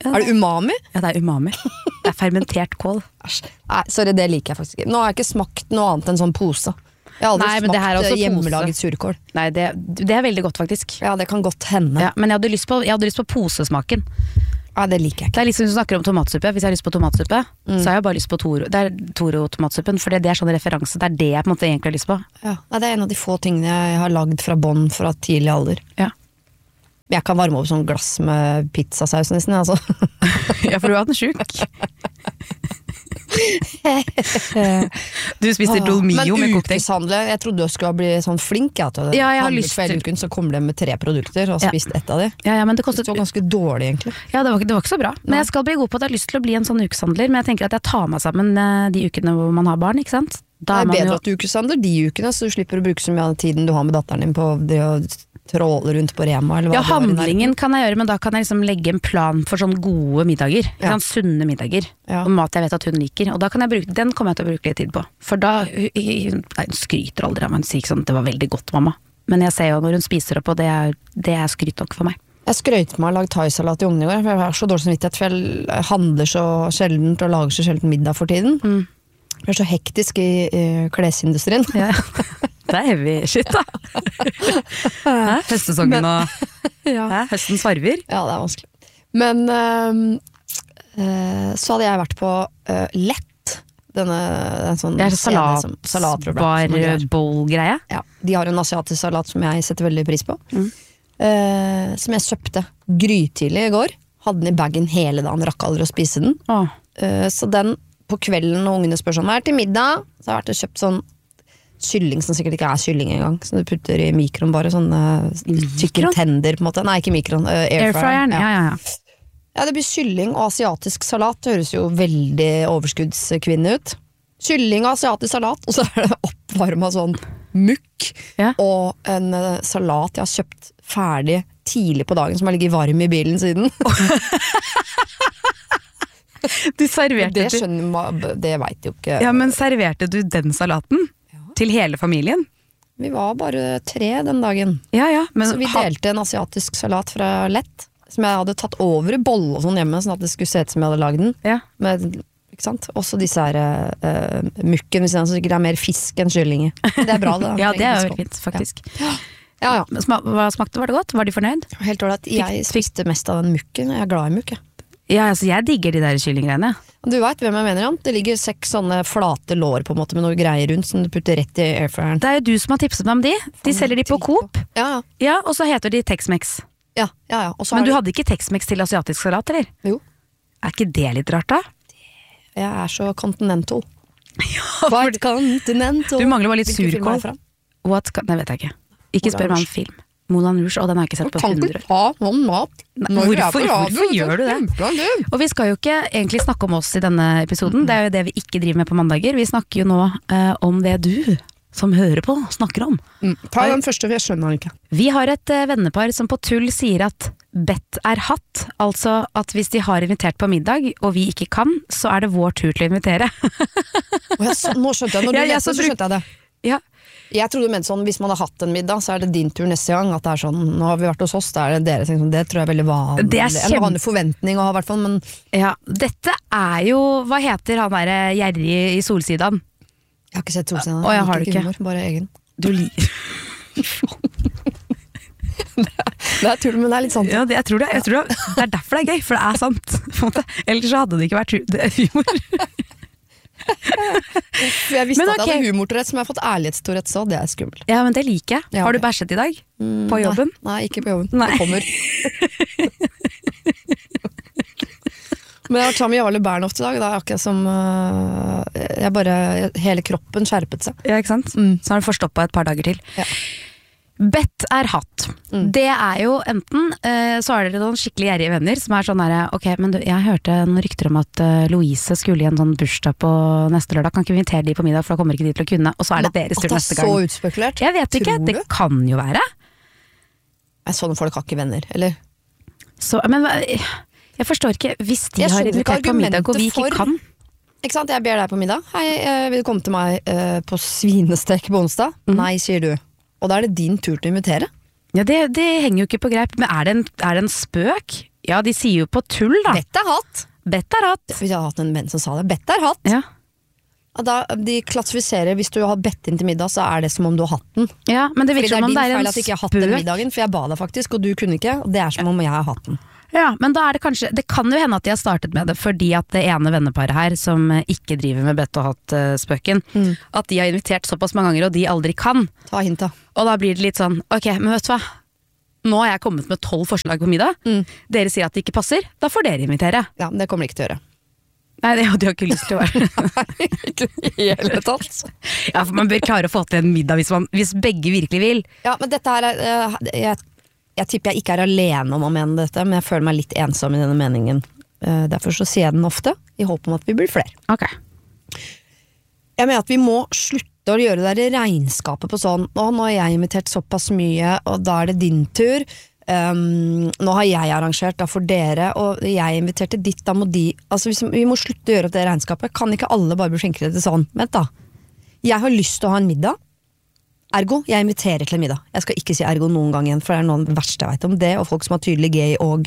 Er det umami? Ja, det er umami. Det er fermentert kål. Æsj. Nei, sorry, det liker jeg faktisk ikke. Nå har jeg ikke smakt noe annet enn sånn pose. Jeg har aldri Nei, men det her er smakt også hjemmelaget pose. surkål. Nei, det er veldig godt faktisk. Ja, det kan godt hende. Ja, men jeg hadde lyst på posesmaken. Ja, det liker jeg ikke. Det er litt som du snakker om tomatsuppe. Hvis jeg har lyst på tomatsuppe, så har jeg bare lyst på Toro-tomatsuppen, for det er sånn referanse. Det er det jeg på en måte egentlig har lyst på. Ja. Nei, det er en av de få tingene jeg har lagd fra bånn fra tidlig alder. Ja. Jeg kan varme opp sånn glass med pizzasaus nesten, altså. Ja, for du har hatt den sjuk. Du spiser dolmio med Men cocktail. ukeshandle, jeg trodde du skulle bli sånn flink. Ja, Ja, jeg har lyst til. til. Uken, så kommer det med 3 produkter, og Ja. spist ett av de. Ja, men det Det kostet var ganske dårlig, egentlig. Ja, det var ikke så bra. Men jeg skal bli god på at jeg har lyst til å bli en sånn ukeshandler. Men jeg tenker at jeg tar meg sammen de ukene hvor man har barn, ikke sant? Da Det er man bedre jo- at du ukeshandler de ukene, så du slipper å bruke så mye av tiden du har med datteren din på det å tråle rundt på Rema. Eller hva Ja, det var i handlingen kan jeg gjøre, men da kan jeg liksom legge en plan for sånn gode middager. Ja. Sånn sunne middager. Ja. Og mat jeg vet at hun liker. Og da kan jeg bruke, den kommer jeg til å bruke litt tid på. For da nei, hun skryter aldri av meg. Hun sier ikke sånn 'det var veldig godt, mamma'. Men jeg ser jo når hun spiser opp, og det er skryt nok for meg. Jeg skrøyt meg å lage thaisalat i ungene i går, for jeg har så dårlig samvittighet, for jeg handler så sjeldent og lager så sjelden middag for tiden. Jeg er så hektisk i klesindustrien. Ja. Det er heavy shit, da. Hæ? Høstsesongen og hæ? Høstens farver. Ja, det er vanskelig. Men så hadde jeg vært på Lett. En sånn Det er CD som- salatprogram som er greier. bowl-greie. Ja, de har en asiatisk salat som jeg setter veldig pris på. Som jeg kjøpte grytidlig i går. Hadde den i bagen hele dagen, rakk aldri å spise den. Åh. Så den på kvelden når ungene spør sånn, hva er til middag? Så har jeg vært og kjøpt sånn kylling som sikkert ikke er kylling engang, som du putter i mikroen bare, sånne chicken tender på en måte. Nei, ikke mikroen, Airfryeren. Ja. Ja, det blir kylling og asiatisk salat. Det høres jo veldig overskuddskvinne ut. Kylling og asiatisk salat, og så er det oppvarmet sånn mukk. Ja. Og en salat jeg har kjøpt ferdig tidlig på dagen, som har ligget varm i bilen siden. Du serverte Det skjønner man, det vet jo ikke. Ja, men serverte du den salaten? Til hele familien? Vi var bare 3 den dagen. Ja, men Så vi delte en asiatisk salat fra Lett, som jeg hadde tatt over i bolle og sånn hjemme, sånn at det skulle se ut som jeg hadde lagd den. Ja. Med, ikke sant? Også disse her mukken, hvis det sikkert er mer fisk enn kylling i. Det er bra, det. Ja, det er jo veldig fint, faktisk. Ja. Hva smakte? Var det godt? Var de fornøyd? Helt ålreit. Jeg spiste mest av den mukken. Jeg er glad i mukk, jeg. Ja, altså jeg digger de der kyllinggreiene. Du vet hvem jeg mener, Jan? Det ligger 6 sånne flate lår på en måte med noe greier rundt som du putter rett i airfryeren. Det er jo du som har tipset meg om de. De selger de på Coop. Ja. Ja, og så heter de Tex-Mex. Og så Men har du hadde ikke Tex-Mex til asiatisk salat, eller? Jo. Er ikke det litt rart, da? Jeg er så continental. White continental. Du mangler bare litt Hvilken film er surkål. det fra? Nei, vet jeg ikke. Ikke spør meg om film. Moulin Rouge, og den har jeg ikke sett på Kan 100 ikke år. ta sånn mat. Når vi er på radio, Hvorfor gjør du det? det? Og vi skal jo ikke egentlig snakke om oss i denne episoden, det er jo det vi ikke driver med på mandager. Vi snakker jo nå om det du som hører på snakker om. Ta den første, for jeg skjønner den ikke. Vi har et vennepar som på tull sier at bedt er hatt, altså at hvis de har invitert på middag, og vi ikke kan, så er det vår tur til å invitere. Nå skjønte jeg, når du Ja, jeg leste, så så skjønte jeg det. Ja, Jeg trodde du mente sånn, hvis man har hatt en middag, så er det din tur neste gang. At det er sånn, nå har vi vært hos oss, da er det dere. Sånn, det tror jeg er veldig vanlig. Det er En vanlig forventning å ha, i hvert fall. Men ja, dette er jo, hva heter han der gjerrig i Solsidan? jeg har ikke sett Solsiden. Å, jeg har det ikke. Humor, bare egen. Du liker. Det er tull, men det er litt sant. Ja, jeg tror det er derfor det er gøy, for det er sant. På en måte. Ellers så hadde det ikke vært humor. For jeg visste Men at jeg ok. hadde humortorett, som jeg har fått ærlighetstourett, så det er skummelt. Ja, men det liker jeg. Ja, Har du ok. bæsjet i dag? På jobben? Nei, ikke på jobben. Nei. Det kommer. Men jeg har vært sammen med Jarle Bernhoft i dag, da er jeg akkurat som hele kroppen skjerpet seg. Ja, ikke sant? Så har du forstoppa et par dager til. Ja. Bedt er hatt. Det er jo enten så er dere noen skikkelig gjerrige venner som er sånn der, ok, men du, jeg hørte noen rykter om at Louise skulle i en sånn bursdag på neste lørdag, kan ikke vi invitere de på middag, for da kommer ikke de til å kunne, og så er det deres tur neste gang. At det er så utspekulert? Jeg vet ikke, Tror det du? kan jo være. Nei, sånne folk har ikke venner, eller? Så, men jeg forstår ikke, hvis de Jeg har skjønner ikke invitert på middag og vi ikke argumentet kan. Ikke sant, jeg ber deg på middag. Hei, vil du komme til meg på svinestek på onsdag? Nei, sier du. Og da er det din tur til å invitere. Ja, det henger jo ikke på greip, men er det en spøk? Ja, de sier jo på tull da. Bett er hatt. Bett er hatt. Vi har hatt en venn som sa det. Bett er hatt. Ja. De klassifiserer, hvis du har bedt inn til middag, så er det som om du har hatt den. Ja, men det Fordi virker som om din det er feil en at jeg ikke har hatt den spøk. middagen, for jeg ba deg faktisk, og du kunne ikke, og det er som om jeg har hatt den. Ja, men da er det kanskje, det kan jo hende at de har startet med det fordi at det ene venneparet her som ikke driver med bett og hatt spøken, at de har invitert såpass mange ganger og de aldri kan. Ta hint da. Og da blir det litt sånn, ok, men vet du hva? Nå har jeg kommet med 12 forslag på middag. Dere sier at det ikke passer, da får dere invitere. Ja, men det kommer de ikke til å gjøre. Nei, det hadde jeg ikke lyst til å være. Ikke hele tatt. Ja, for man bør klare å få til en middag hvis begge virkelig vil. Ja, men dette her jeg tipper jeg ikke er alene om å mene dette, men jeg føler meg litt ensom i denne meningen. Derfor så sier jeg den ofte, i håp om at vi blir flere. Ok. Jeg mener at vi må slutte å gjøre det der regnskapet på sånn, nå har jeg invitert såpass mye, og da er det din tur. Nå har jeg arrangert, da får dere, og jeg inviterte ditt, da må de. Altså vi må slutte å gjøre opp det regnskapet. Kan ikke alle bare bli flinkere til sånn? Vent da, jeg har lyst til å ha en middag, ergo, jeg inviterer til en middag. Jeg skal ikke si ergo noen gang igjen, for det er noe av det verste jeg vet om det, og folk som har tydelig gay og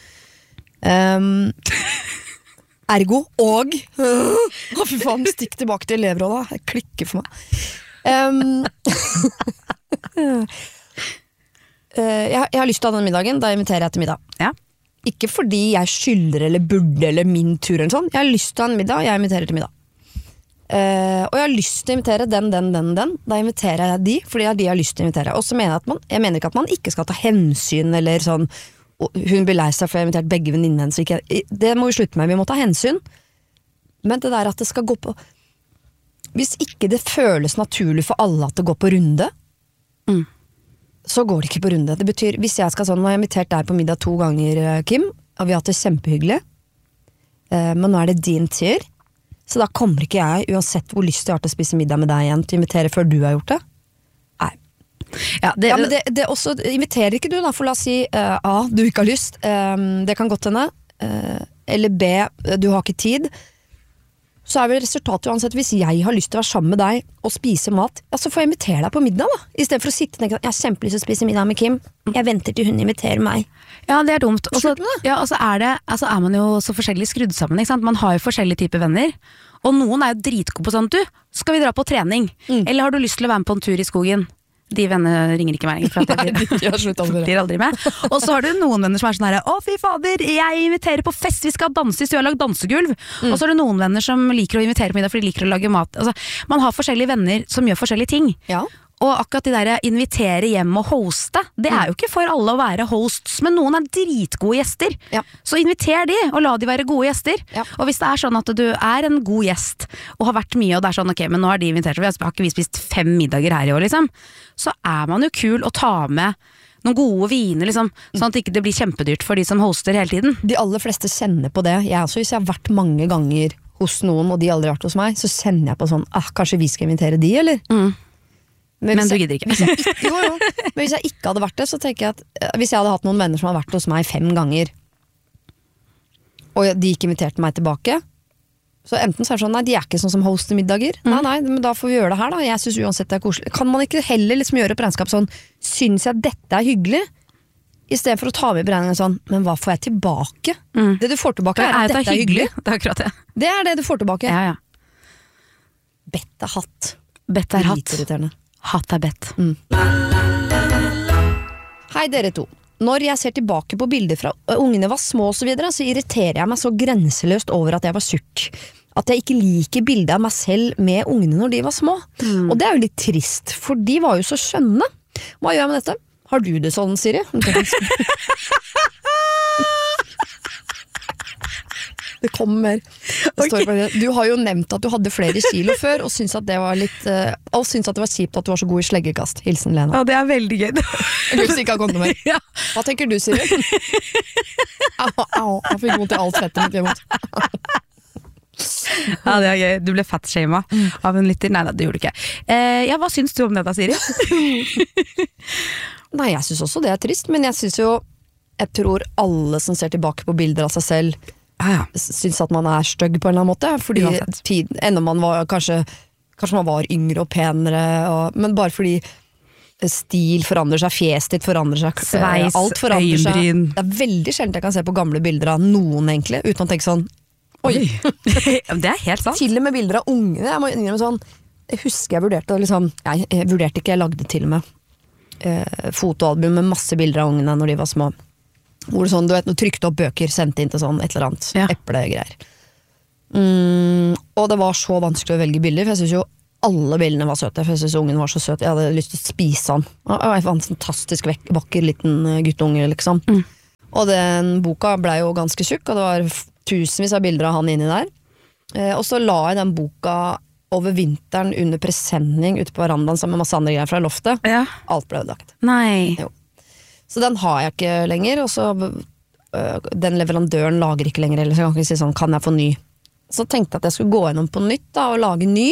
ergo og å fy faen, stikk tilbake til elevrådet, det klikker for meg. Jeg har lyst til å ha den middagen, da inviterer jeg til middag. Ja. Ikke fordi jeg skylder eller burde eller min tur eller sånn. Jeg har lyst til å ha en middag, og jeg inviterer til middag. Og jeg har lyst til å invitere den. Da inviterer jeg de, fordi de har lyst til å invitere. Og så mener jeg mener ikke at man ikke skal ta hensyn, eller sånn, hun blir lei seg for jeg har invitert begge venninnene hennes. Det må vi slutte med, vi må ta hensyn. Men det der at det skal gå på, hvis ikke det føles naturlig for alle at det går på runde, så går det ikke på runde. Det betyr, hvis jeg skal sånn, nå har jeg invitert deg på middag 2 ganger, Kim, og vi har hatt det kjempehyggelig, men nå er det din tur, så da kommer ikke jeg, uansett hvor lyst jeg har til å spise middag med deg igjen, til å invitere før du har gjort det. Nei. Ja, men det også, inviterer ikke du da, for la oss si, A, du ikke har lyst, det kan godt hende, eller B, du har ikke tid, så er vel resultatet uansett, hvis jeg har lyst til å være sammen med deg og spise mat, ja, så får jeg invitere deg på middag da, i stedet for å sitte og tenke at jeg har kjempelyst til å spise middag med Kim, jeg venter til hun inviterer meg. Ja, det er dumt. Og så Ja, er man jo så forskjellig skrudd sammen, ikke sant? Man har jo forskjellige typer venner, og noen er jo dritgode på sånn, du, skal vi dra på trening? Eller har du lyst til å være med på en tur i skogen? De vennene ringer ikke meg lenger, for at de blir aldri med. Og så har du noen venner som er sånn her, å fy fader, jeg inviterer på fest, vi skal danse hvis du har lagd dansegulv. Og så har du noen venner som liker å invitere på middag, for de liker å lage mat. Altså, man har forskjellige venner som gjør forskjellige ting. Ja. Og akkurat de der invitere hjem og hoste, det er jo ikke for alle å være hosts, men noen er dritgode gjester. Ja. Så inviter de, og la de være gode gjester. Ja. Og hvis det er sånn at du er en god gjest, og har vært mye, og det er sånn, ok, men nå har de invitert, vi har ikke vi spist 5 middager her i år, liksom, så er man jo kul å ta med noen gode viner, liksom, sånn at ikke det blir kjempedyrt for de som hoster hele tiden. De aller fleste kjenner på det. Jeg også, hvis jeg har vært mange ganger hos noen, og de aldri har vært hos meg, så kjenner jeg på sånn, kanskje vi skal invitere de, eller? Men du gidder ikke. Jo, men hvis jeg ikke hadde vært det, så tenker jeg at hvis jeg hadde hatt noen venner som hadde vært hos meg 5 ganger, og de ikke inviterte meg tilbake, så enten så er det sånn, nei, de er ikke sånn som hoster middager. Nei, men da får vi gjøre det her da. Jeg synes uansett det er koselig. Kan man ikke heller liksom gjøre regnskap sånn, synes jeg dette er hyggelig, i stedet for å ta med beregningen sånn, men hva får jeg tilbake? Det du får tilbake er at dette er hyggelig. Det er akkurat det. Det er det du får tilbake. Ja. Bett er hatt. Bett er hatt. Dritirriterende. Hatt er bett. Hei dere to. Når jeg ser tilbake på bilder fra ungene var små og så videre, så irriterer jeg meg så grenseløst over at jeg var tjukk. At jeg ikke liker bildet av meg selv med ungene når de var små. Og det er jo litt trist, for de var jo så skjønne. Hva gjør jeg med dette? Har du det sånn, Siri? Det kommer mer. Det står bare, du har jo nevnt at du hadde flere kilo før, og syntes at det var litt og syntes at det var kjipt at du var så god i sleggekast. Hilsen Lena. Ja, det er veldig gøy. Hvis ikke har kommet mer. Ja. Hva tenker du, Siri? Au, jeg fikk vondt i alt fettet mitt imot. Ja, det er gøy. Du ble fatshamed av en lytter. Nei, det gjorde du ikke. Ja, hva syns du om det da, Siri? Nei, jeg synes også det er trist, men jeg tror alle som ser tilbake på bilder av seg selv synes at man er støgg på en eller annen måte, fordi enda man var kanskje man var yngre og penere, men bare fordi stil forandrer seg, fjeset ditt forandrer seg, Sveis, alt forandrer seg. øyenbryn. Det er veldig sjelden jeg kan se på gamle bilder av noen egentlig, uten å tenke sånn, oi. Det er helt sant. Til og med bilder av ungene, jeg må innrømme sånn, jeg husker jeg vurderte liksom, jeg vurderte ikke, jeg lagde til og med fotoalbum med masse bilder av ungene når de var små. Hvor det sånn, du vet, trykte opp bøker, sendte inn til sånn et eller annet, eplegreier. Og det var så vanskelig å velge bilder, for jeg synes jo alle bildene var søte, for jeg synes ungen var så søt, jeg hadde lyst til å spise han. Jeg var en fantastisk vakker liten guttunge, liksom. Og den boka ble jo ganske tjukk, og det var tusenvis av bilder av han inni der. Og så la jeg den boka over vinteren under presenning ute på verandaen sammen med masse andre greier fra loftet. Ja. Alt ble ødelagt. Nei. Jo. Så den har jeg ikke lenger, og så den leverandøren lager ikke lenger, eller så kan jeg ikke si sånn, kan jeg få ny? Så tenkte jeg at jeg skulle gå gjennom på nytt da, og lage ny.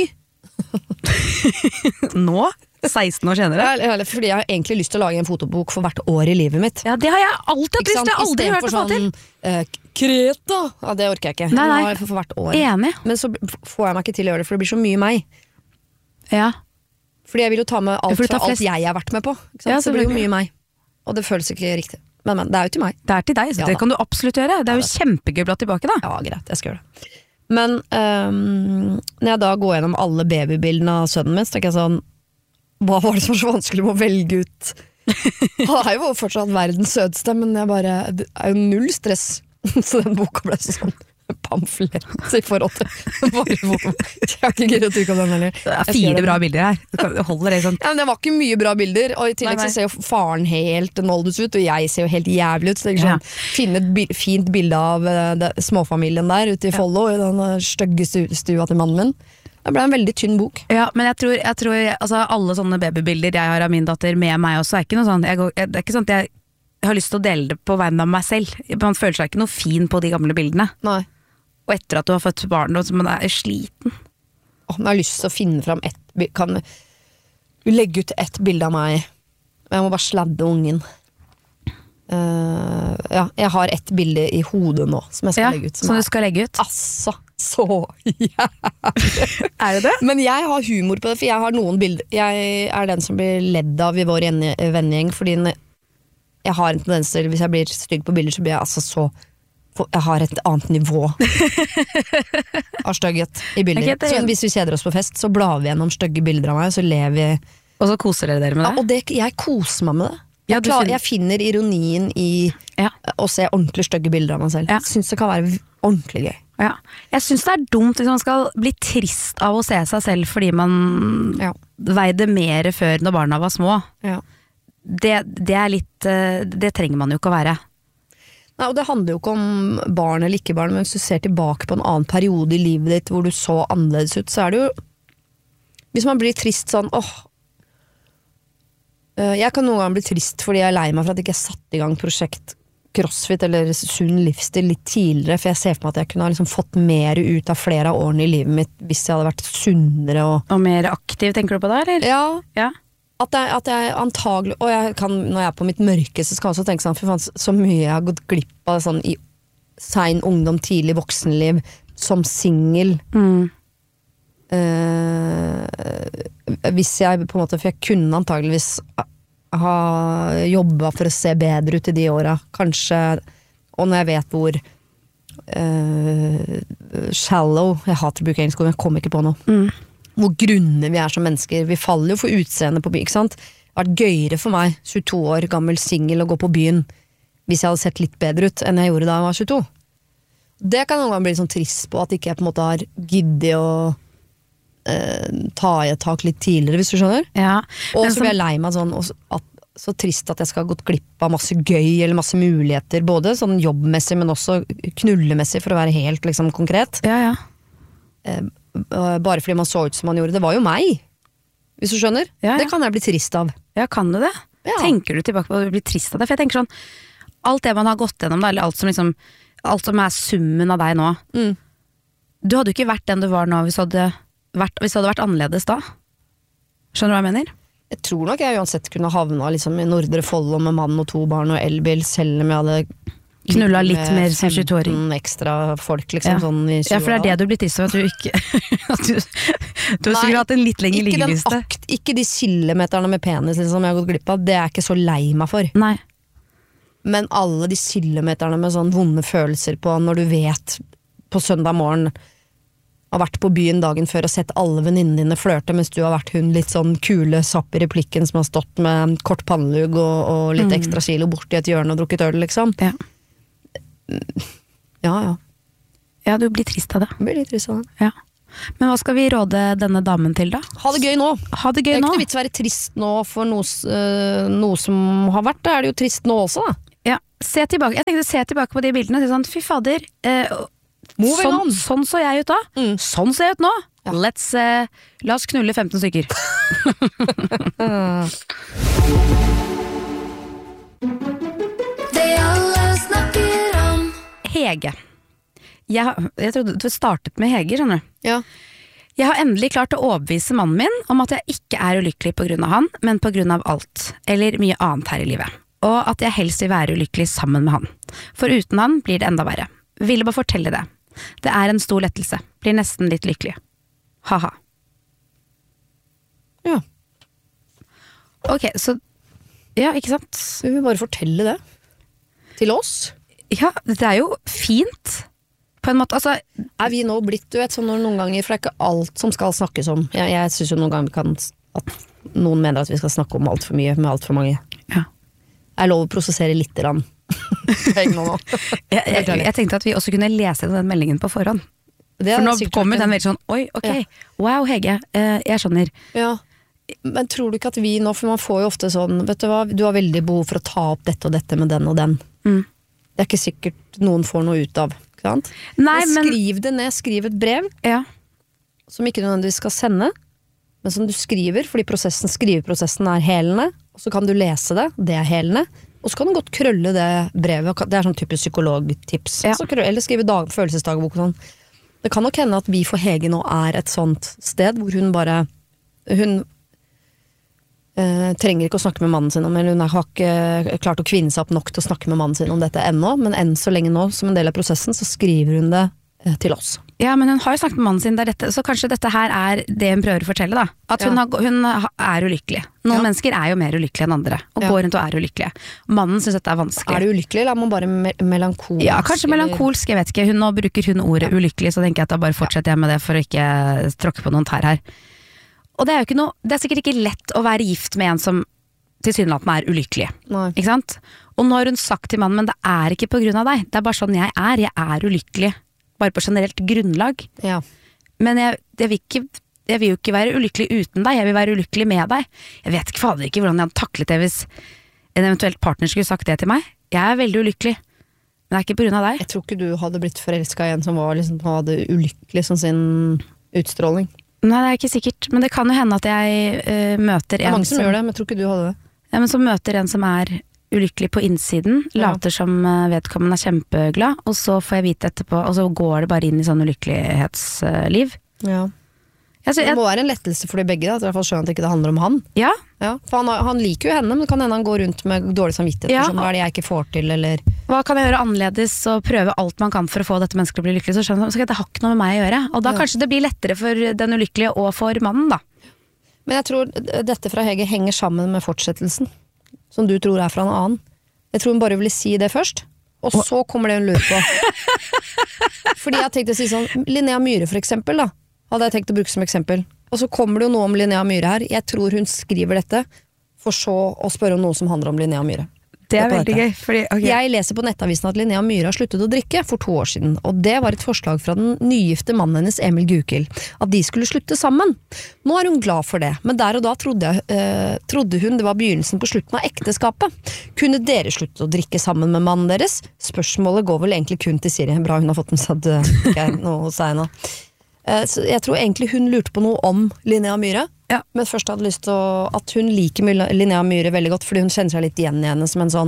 Nå? 16 år senere? Fordi jeg har egentlig lyst til å lage en fotobok for hvert år i livet mitt. Ja, det har jeg alltid hatt lyst til, jeg har aldri hørt det få til. Kreta! Ja, det orker jeg ikke. Nei. Jeg for hvert år. Enig. Men så får jeg meg ikke til å gjøre det, for det blir så mye meg. Ja. Fordi jeg vil jo ta med alt fra alt jeg har vært med på. Ikke sant? Ja, så det blir jo mye meg. Og det føles ikke riktig. Men, det er jo til meg. Det er til deg, så Ja, det da. kan du absolutt gjøre. Det er jo kjempegøy å bla tilbake da. Ja, greit, jeg skal gjøre det. Men når jeg da går gjennom alle babybildene av sønnen min, så tenker jeg sånn, hva var det som var så vanskelig med å velge ut? Han er jo fortsatt verdens søteste, men det er jo null stress. Så den boka ble sånn pamflett i forhold til bare foto. Jeg har ikke giddet å trykke om den heller. Det er 4 bra bilder her. Du holder det sånn. Ja, men det var ikke mye bra bilder, og i tillegg Nei. så ser jo faren helt noldus ut, og jeg ser jo helt jævlig ut, så det er sånn, finne et fint bilde av småfamilien der ute i Follo, i den stygge stua til mannen min. Det ble en veldig tynn bok. Ja, men jeg tror altså, alle sånne babybilder jeg har av min datter med meg også, er ikke noe sånn, det er ikke sånn at jeg har lyst til å dele det på vegne av meg selv. Man føler seg ikke noe fin på de gamle bildene. Nei. Og etter at du har fått barn, så man er sliten. Men jeg har lyst til å finne fram kan du legge ut ett bilde av meg, og jeg må bare sladde ungen. Ja, jeg har ett bilde i hodet nå som jeg skal legge ut. Som du skal legge ut. Altså, så jævlig. Er det det? Men jeg har humor på det, for jeg har noen bilder. Jeg er den som blir ledd av i vår vennegjeng, fordi jeg har en tendens til, hvis jeg blir stygg på bilder, så blir jeg altså så, jeg har et annet nivå av stygghet i bilder. Så hvis vi kjeder oss på fest, så blar vi gjennom stygge bilder av meg, så ler vi. Og så koser dere med det? Ja, og jeg koser meg med det. Jeg finner ironien i å se ordentlig stygge bilder av meg selv. Jeg synes det kan være ordentlig gøy. Ja. Jeg synes det er dumt hvis man skal bli trist av å se seg selv fordi man veide mer før når barna var små. Ja. Det er litt, det trenger man jo ikke å være. Nei, og det handler jo ikke om barn eller ikke barn, men hvis du ser tilbake på en annen periode i livet ditt hvor du så annerledes ut, så er det jo, hvis man blir trist sånn, jeg kan noen gang bli trist fordi jeg er lei meg for at jeg ikke satt i gang prosjekt CrossFit eller sunn livsstil litt tidligere, for jeg ser for meg at jeg kunne ha liksom fått mer ut av flere av årene i livet mitt hvis jeg hadde vært sunnere og mer aktiv, tenker du på det, eller? Ja. At jeg antagelig, og jeg kan, når jeg er på mitt mørkeste, skal jeg også tenke sånn, for faen, så mye jeg har gått glipp av sånn i sein ungdom, tidlig voksenliv, som single. Hvis jeg på en måte, for jeg kunne antageligvis ha jobbet for å se bedre ut i de åra, kanskje, og når jeg vet hvor shallow, jeg hater å bruke engelsk, men jeg kommer ikke på noe. Hvor grunne vi er som mennesker. Vi faller jo for utseende på byen, ikke sant? Det har vært gøyere for meg, 22 år gammel single, å gå på byen hvis jeg hadde sett litt bedre ut enn jeg gjorde da jeg var 22. Det kan noen gang bli sånn trist på, at ikke jeg på en måte har giddet å ta i et tak litt tidligere, hvis du skjønner. Ja. Og så blir jeg lei meg sånn, så trist at jeg skal ha gått glipp av masse gøy eller masse muligheter, både sånn jobbmessig, men også knullemessig, for å være helt liksom konkret. Ja. Bare fordi man så ut som man gjorde. Det var jo meg, hvis du skjønner. Det kan jeg bli trist av. Ja, kan du det? Ja. Tenker du tilbake på å bli trist av det? For jeg tenker sånn, alt det man har gått gjennom, eller alt som er summen av deg nå, du hadde jo ikke vært den du var nå hvis det hadde vært annerledes da. Skjønner du hva jeg mener? Jeg tror nok jeg uansett kunne havna liksom i Nordre Follo med mann og 2 barn og elbil, selv om jeg hadde Knulla litt mer som 22-åring. 15 ekstra folk, liksom, sånn i 20 Ja, for det er det du blir trist av, at du ikke at du har sikkert hatt en litt lengre liggeliste. Ikke de kilometerne med penis liksom, som jeg har gått glipp av, det er jeg ikke så lei meg for. Nei. Men alle de kilometerne med sånn vonde følelser på når du vet på søndag morgen har vært på byen dagen før og sett alle venninnene dine flørte, mens du har vært hun litt sånn kule sapp i replikken som har stått med kort pannelugg og litt ekstra kilo borti et hjørne og drukket øl, liksom. Ja. Ja. Ja, du blir trist av det. Det blir litt trist av det. Ja. Men hva skal vi råde denne damen til da? Ha det gøy nå. Ha det gøy Det er nå. ikke noe vits å være trist nå for noe som har vært. Da er det jo trist nå også, da. Ja, se tilbake. Jeg tenkte se tilbake på de bildene og si sånn, fy fader, sånn så jeg ut da. Sånn ser jeg ut nå. Ja. La oss knulle 15 stykker. Det alle snakker om. Hege. Jeg trodde det startet med Hege, skjønner du. Ja. Jeg har endelig klart å overbevise mannen min om at jeg ikke er ulykkelig på grunn av han, men på grunn av alt, eller mye annet her i livet. Og at jeg helst vil være ulykkelig sammen med han. For uten han blir det enda verre. Ville bare fortelle det. Det er en stor lettelse. Blir nesten litt lykkelig. Haha. Ja. Ok, så ja, ikke sant? Vi vil bare fortelle det til oss. Ja, det er jo fint på en måte, altså. Er vi nå blitt, du vet, sånn noen ganger, for det er ikke alt som skal snakkes om. Jeg synes jo noen ganger at noen mener at vi skal snakke om alt for mye med alt for mange. Ja. Er lov å prosessere litt rann. Jeg tenkte at vi også kunne lese den meldingen på forhånd. For nå kommer den veldig sånn, oi, ok, wow Hege, jeg skjønner. Ja, men tror du ikke at vi nå, for man får jo ofte sånn, vet du hva, du har veldig behov for å ta opp dette og dette med den og den. Det er ikke sikkert noen får noe ut av, ikke sant? Nei, men skriv det ned, skriv et brev, som ikke nødvendigvis skal sende, men som du skriver, fordi skriveprosessen er helende, og så kan du lese det, det er helende, og så kan du godt krølle det brevet, det er sånn typisk psykologtips, eller skrive følelsesdagbok og sånn. Det kan nok hende at vi for Hege nå er et sånt sted hvor hun trenger ikke å snakke med mannen sin om, eller hun har ikke klart å kvinne seg opp nok til å snakke med mannen sin om dette ennå, men enn så lenge nå, som en del av prosessen, så skriver hun det til oss. Ja, men hun har jo snakket med mannen sin, så kanskje dette her er det hun prøver å fortelle da, at hun er ulykkelig. Noen mennesker er jo mer ulykkelige enn andre, og går rundt og er ulykkelige. Mannen synes dette er vanskelig. Er det ulykkelig, eller er man bare melankolsk? Ja, kanskje melankolsk, jeg vet ikke. Nå bruker hun ordet ulykkelig, så tenker jeg at da bare fortsetter jeg med det for å ikke tråkke på noen tær her. Og det er jo ikke noe, det er sikkert ikke lett å være gift med en som tilsynelatende er ulykkelig. Nei. Ikke sant? Og nå har hun sagt til mannen, men det er ikke på grunn av deg, det er bare sånn jeg er ulykkelig. Bare på generelt grunnlag. Ja. Men jeg vil jo ikke være ulykkelig uten deg, jeg vil være ulykkelig med deg. Jeg vet ikke fader ikke hvordan jeg hadde taklet det hvis en eventuelt partner skulle sagt det til meg. Jeg er veldig ulykkelig, men det er ikke på grunn av deg. Jeg tror ikke du hadde blitt forelsket i en som var liksom, hadde ulykkelig som sin utstråling. Nei, det er ikke sikkert, men det kan jo hende at jeg møter en mange som gjør det, men jeg tror ikke du hadde det. Ja, men som møter en som er ulykkelig på innsiden, later som vedkommende er kjempeglad, og så får jeg vite etterpå, og så går det bare inn i sånn ulykkelighetsliv. Ja. Det må være en lettelse for de begge, da, at i hvert fall skjønner at ikke det handler om han. Ja. For han liker jo henne, men det kan hende han går rundt med dårlig samvittighet, sånn, hva er det jeg ikke får til, eller... Hva kan jeg gjøre annerledes, og prøve alt man kan for å få dette mennesket til å bli lykkelig, så skjønner jeg at det har ikke noe med meg å gjøre, og da kanskje det blir lettere for den ulykkelige og for mannen da. Men jeg tror dette fra Hege henger sammen med fortsettelsen, som du tror er fra en annen. Jeg tror hun bare ville si det først, og så kommer det hun lurer på. Fordi jeg tenkte å si sånn, Linnea Myhre for eksempel da, hadde jeg tenkt å bruke som eksempel. Og så kommer det jo noe om Linnea Myhre her. Jeg tror hun skriver dette for så å spørre om noe som handler om Linnea Myhre. Det er veldig gøy, fordi Jeg leser på nettavisen at Linnea Myhre har sluttet å drikke for 2 år siden, og det var et forslag fra den nygifte mannen hennes Emil Gukild, at de skulle slutte sammen. Nå er hun glad for det, men der og da trodde hun det var begynnelsen på slutten av ekteskapet. Kunne dere slutte å drikke sammen med mannen deres? Spørsmålet går vel egentlig kun til Siri. Bra hun har fått med seg at det ikke er noe hos seg nå. Så jeg tror egentlig hun lurte på noe om Linnea Myhre, men først hadde lyst til at hun liker Linnea Myhre veldig godt, fordi hun kjenner seg litt igjen i henne som en sånn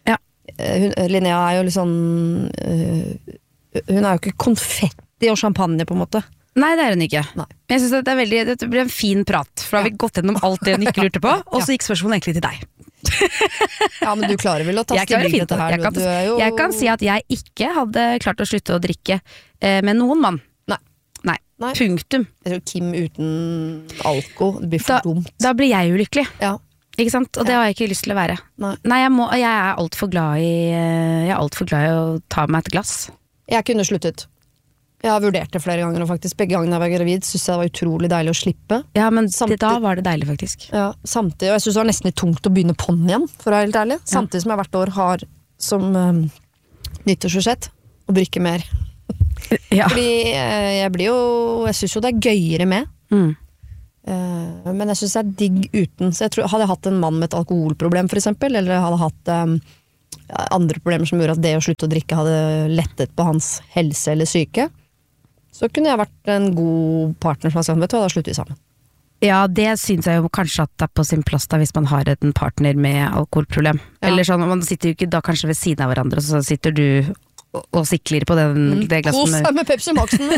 Linnea er jo litt sånn hun er jo ikke konfetti og champagne på en måte. Nei, det er hun ikke. Men jeg synes at det blir en fin prat, for da har vi gått gjennom alt det hun ikke lurte på, og så gikk spørsmålet egentlig til deg. Ja, men du klarer vel å ta Jeg kan være stilling fint, til dette her. Du er jo... jeg kan si at jeg ikke hadde klart å slutte å drikke med noen mann. Nei. Nei. Punktum. Jeg tror Kim uten alko, det blir for dumt. Da blir jeg ulykkelig. Ja. Ikke sant? Og det har jeg ikke lyst til å være. Nei, jeg er alt for glad i å ta meg et glass. Jeg kunne sluttet. Jeg har vurdert det flere ganger, og faktisk begge gangene jeg var gravid synes jeg det var utrolig deilig å slippe. Ja, men da var det deilig faktisk. Ja, samtidig, og jeg synes det var nesten litt tungt å begynne på'n igjen, for å være helt ærlig. Samtidig som jeg hvert år har som nyttårsforsett å drikke mer. Ja. Fordi jeg synes jo det er gøyere med. Men jeg synes det er digg uten. Så jeg tror, hadde jeg hatt en mann med et alkoholproblem for eksempel, eller hadde hatt andre problemer som gjorde at det å slutte å drikke hadde lettet på hans helse eller syke, så kunne jeg vært en god partner som har sagt, vet du hva, da slutter vi sammen. Ja, det synes jeg jo kanskje at det er på sin plass da, hvis man har en partner med alkoholproblem. Eller sånn, man sitter jo ikke da kanskje ved siden av hverandre, så sitter du og sikler på det glasset. Kos med Pepsi Maxen.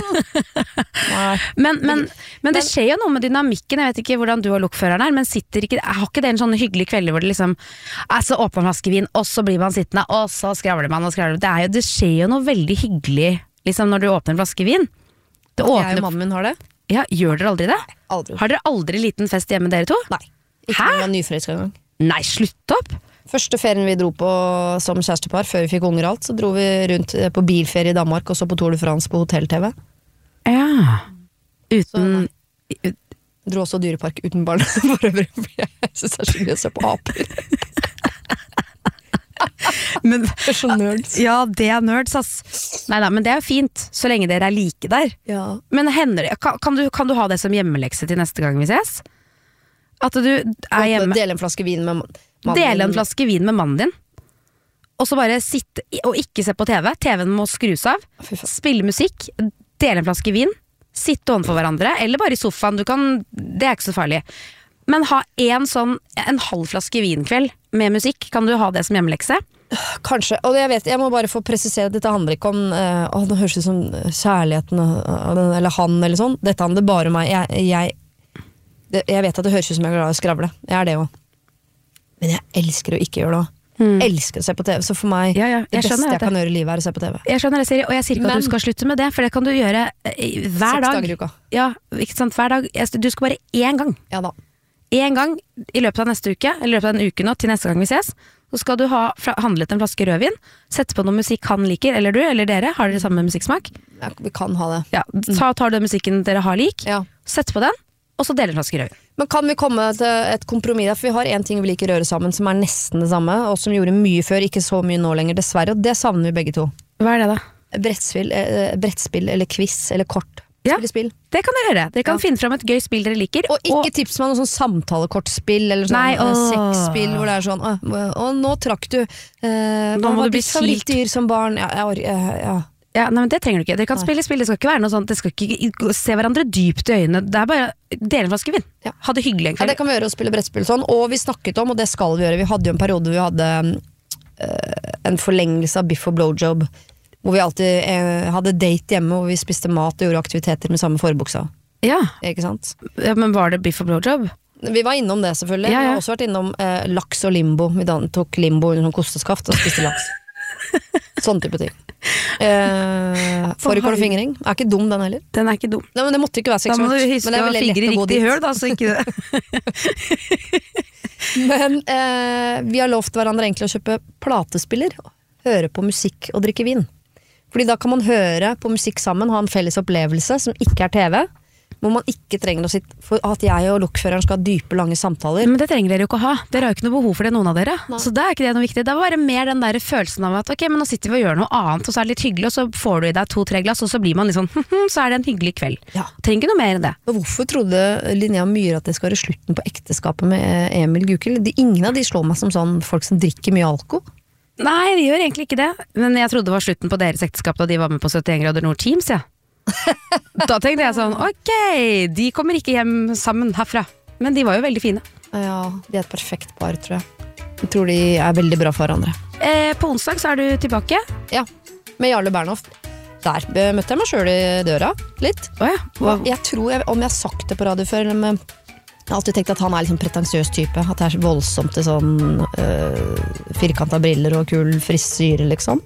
men det skjer jo noe med dynamikken. Jeg vet ikke hvordan du og lokføreren er, men har ikke det en sånn hyggelig kveld hvor det liksom så åpner man flaske vin, og så blir man sittende, og så skravler man og skravler. Det skjer jo noe veldig hyggelig liksom, når du åpner en flaske vin. Jeg og mannen min har det. Ja, gjør dere aldri det? Aldri. Har dere aldri liten fest hjemme dere to? Nei, ikke når vi var nyforelsket en gang. Nei, slutt opp! Første ferien vi dro på som kjærestepar, før vi fikk unger og alt, så dro vi rundt på bilferie i Danmark, og så på Tour de France på hotell-TV. Ja. Uten... Dro også dyrepark uten barn, for øvrig, for jeg synes det er så gøy å se på aper. Men, det er så nerds. Ja, det er nerds, ass. Neida, men det er jo fint, så lenge dere er like der. Ja. Men hender det, kan du ha det som hjemmelekse til neste gang vi ses? At du er hjemme... Dele en flaske vin med mannen. Dele en flaske vin med mannen din, og så bare sitte og ikke se på TV. TV-en må skrus av. Spille musikk, dele en flaske vin, sitte overfor hverandre, eller bare i sofaen. Det er ikke så farlig. Men ha en halv flaske vinkveld med musikk, kan du ha det som hjemmelekse? Kanskje, og jeg må bare få presisere at dette handler ikke om det høres ut som kjærligheten eller han eller sånn. Dette handler bare om meg. Jeg vet at det høres ut som jeg er glad i å skravle. Jeg er det også. Men jeg elsker å ikke gjøre det også. Elsker å se på TV, så for meg det beste jeg kan gjøre i livet er å se på TV. Jeg skjønner det, Siri, og jeg sier ikke at du skal slutte med det, for det kan du gjøre hver dag. 6 dager i uka. Ja, ikke sant, hver dag. Du skal bare én gang. Ja da. En gang i løpet av neste uke, eller i løpet av en uke nå, til neste gang vi ses, så skal du ha handlet en flaske rødvin, sette på noe musikk han liker, eller du, eller dere, har dere samme musikksmak? Ja, vi kan ha det. Ja, tar du musikken dere har lik, sett på den, og så deler en flaske rødvin. Men kan vi komme til et kompromiss der? For vi har en ting vi liker å røre sammen som er nesten det samme, og som gjorde mye før, ikke så mye nå lenger, dessverre, og det savner vi begge to. Hva er det da? Brettspill eller quiz eller kort. Spill. Det kan dere gjøre. Dere kan finne fram et gøy spill dere liker. Og ikke tips meg noe sånn samtalekortspill eller sånn sexspill hvor det er sånn og nå trakk du hva var ditt favorittdyr som barn? Ja, nei, men det trenger du ikke. Dere kan spille spill, det skal ikke være noe sånt. Dere skal ikke se hverandre dypt i øynene. Det er bare dele en flaske vin. Ha det hyggelig en kveld. Ja, det kan vi gjøre å spille brettspill sånn. Og vi snakket om, og det skal vi gjøre, vi hadde jo en periode vi hadde en forlengelse av biff og blowjob, hvor vi alltid hadde date hjemme, hvor vi spiste mat og gjorde aktiviteter med samme forbuksa. Ja. Ikke sant? Ja, men var det biff og blowjob? Vi var innom det selvfølgelig. Vi har også vært innom laks og limbo. Vi tok limbo under sånn kosteskaft og spiste laks. Sånn type ting. Fårikål og fingring er ikke dum, den heller. Den er ikke dum. Nei, men det måtte ikke være seksuelt. Da må du huske å fingre riktig høl, da, så ikke det. Men vi har lovt hverandre egentlig å kjøpe platespiller, høre på musikk og drikke vin. Fordi da kan man høre på musikk sammen, ha en felles opplevelse som ikke er TV, hvor man ikke trenger å sitte for at jeg og lokføreren skal ha dype, lange samtaler. Men det trenger dere jo ikke å ha. Dere har jo ikke noe behov for det, noen av dere. Nei. Så det er ikke det noe viktig. Det er bare mer den der følelsen av at ok, men nå sitter vi og gjør noe annet, og så er det litt hyggelig, og så får du i deg 2-3 glass, og så blir man litt sånn, så er det en hyggelig kveld. Ja. Trenger ikke noe mer enn det. Og hvorfor trodde Linnea Myhre at det skal være slutten på ekteskapet med Emil Gukild? Ingen av de slår meg som sånn folk som drikker mye alko. Nei, de gjør egentlig ikke det. Men jeg trodde det var slutten på deres ekteskap da de var med på 71 grader nord Teams, ja. Da tenkte jeg sånn, ok, de kommer ikke hjem sammen herfra. Men de var jo veldig fine. Ja, de er et perfekt par, tror jeg. Jeg tror de er veldig bra for hverandre. På onsdag så er du tilbake. Ja, med Jarle Bernhoft. Der møtte jeg meg selv i døra, litt. Ja. Jeg tror, om jeg har sagt det på radio før, men Jeg har alltid tenkt at han liksom pretensiøs type. At det voldsomt til sånn firkantet briller og kul frisyre, liksom.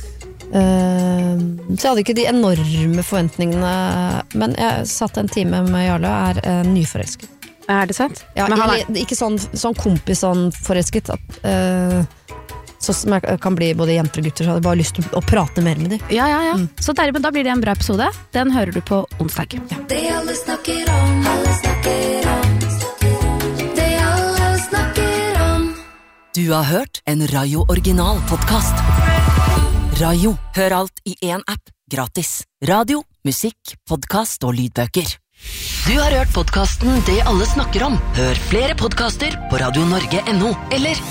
Så jeg hadde ikke de enorme forventningene. Men jeg satt en time med Jarle og nyforelsket. Det sant? Ja, Men ikke sånn kompis, sånn forelsket at, så som jeg kan bli både jenter og gutter. Så hadde jeg bare lyst til å prate mer med dem. Ja. Så dermed da blir det en bra episode. Den hører du på onsdag. Det alle snakker om, alle snakker om. Det alle snakker om. Du har hørt en Rayo Original podcast. Rayo, hør alt i en app, gratis. Radio, musikk, podcast og lydbøker. Du har hørt podcasten Det alle snakker om. Hør flere podcaster på radionorge.no eller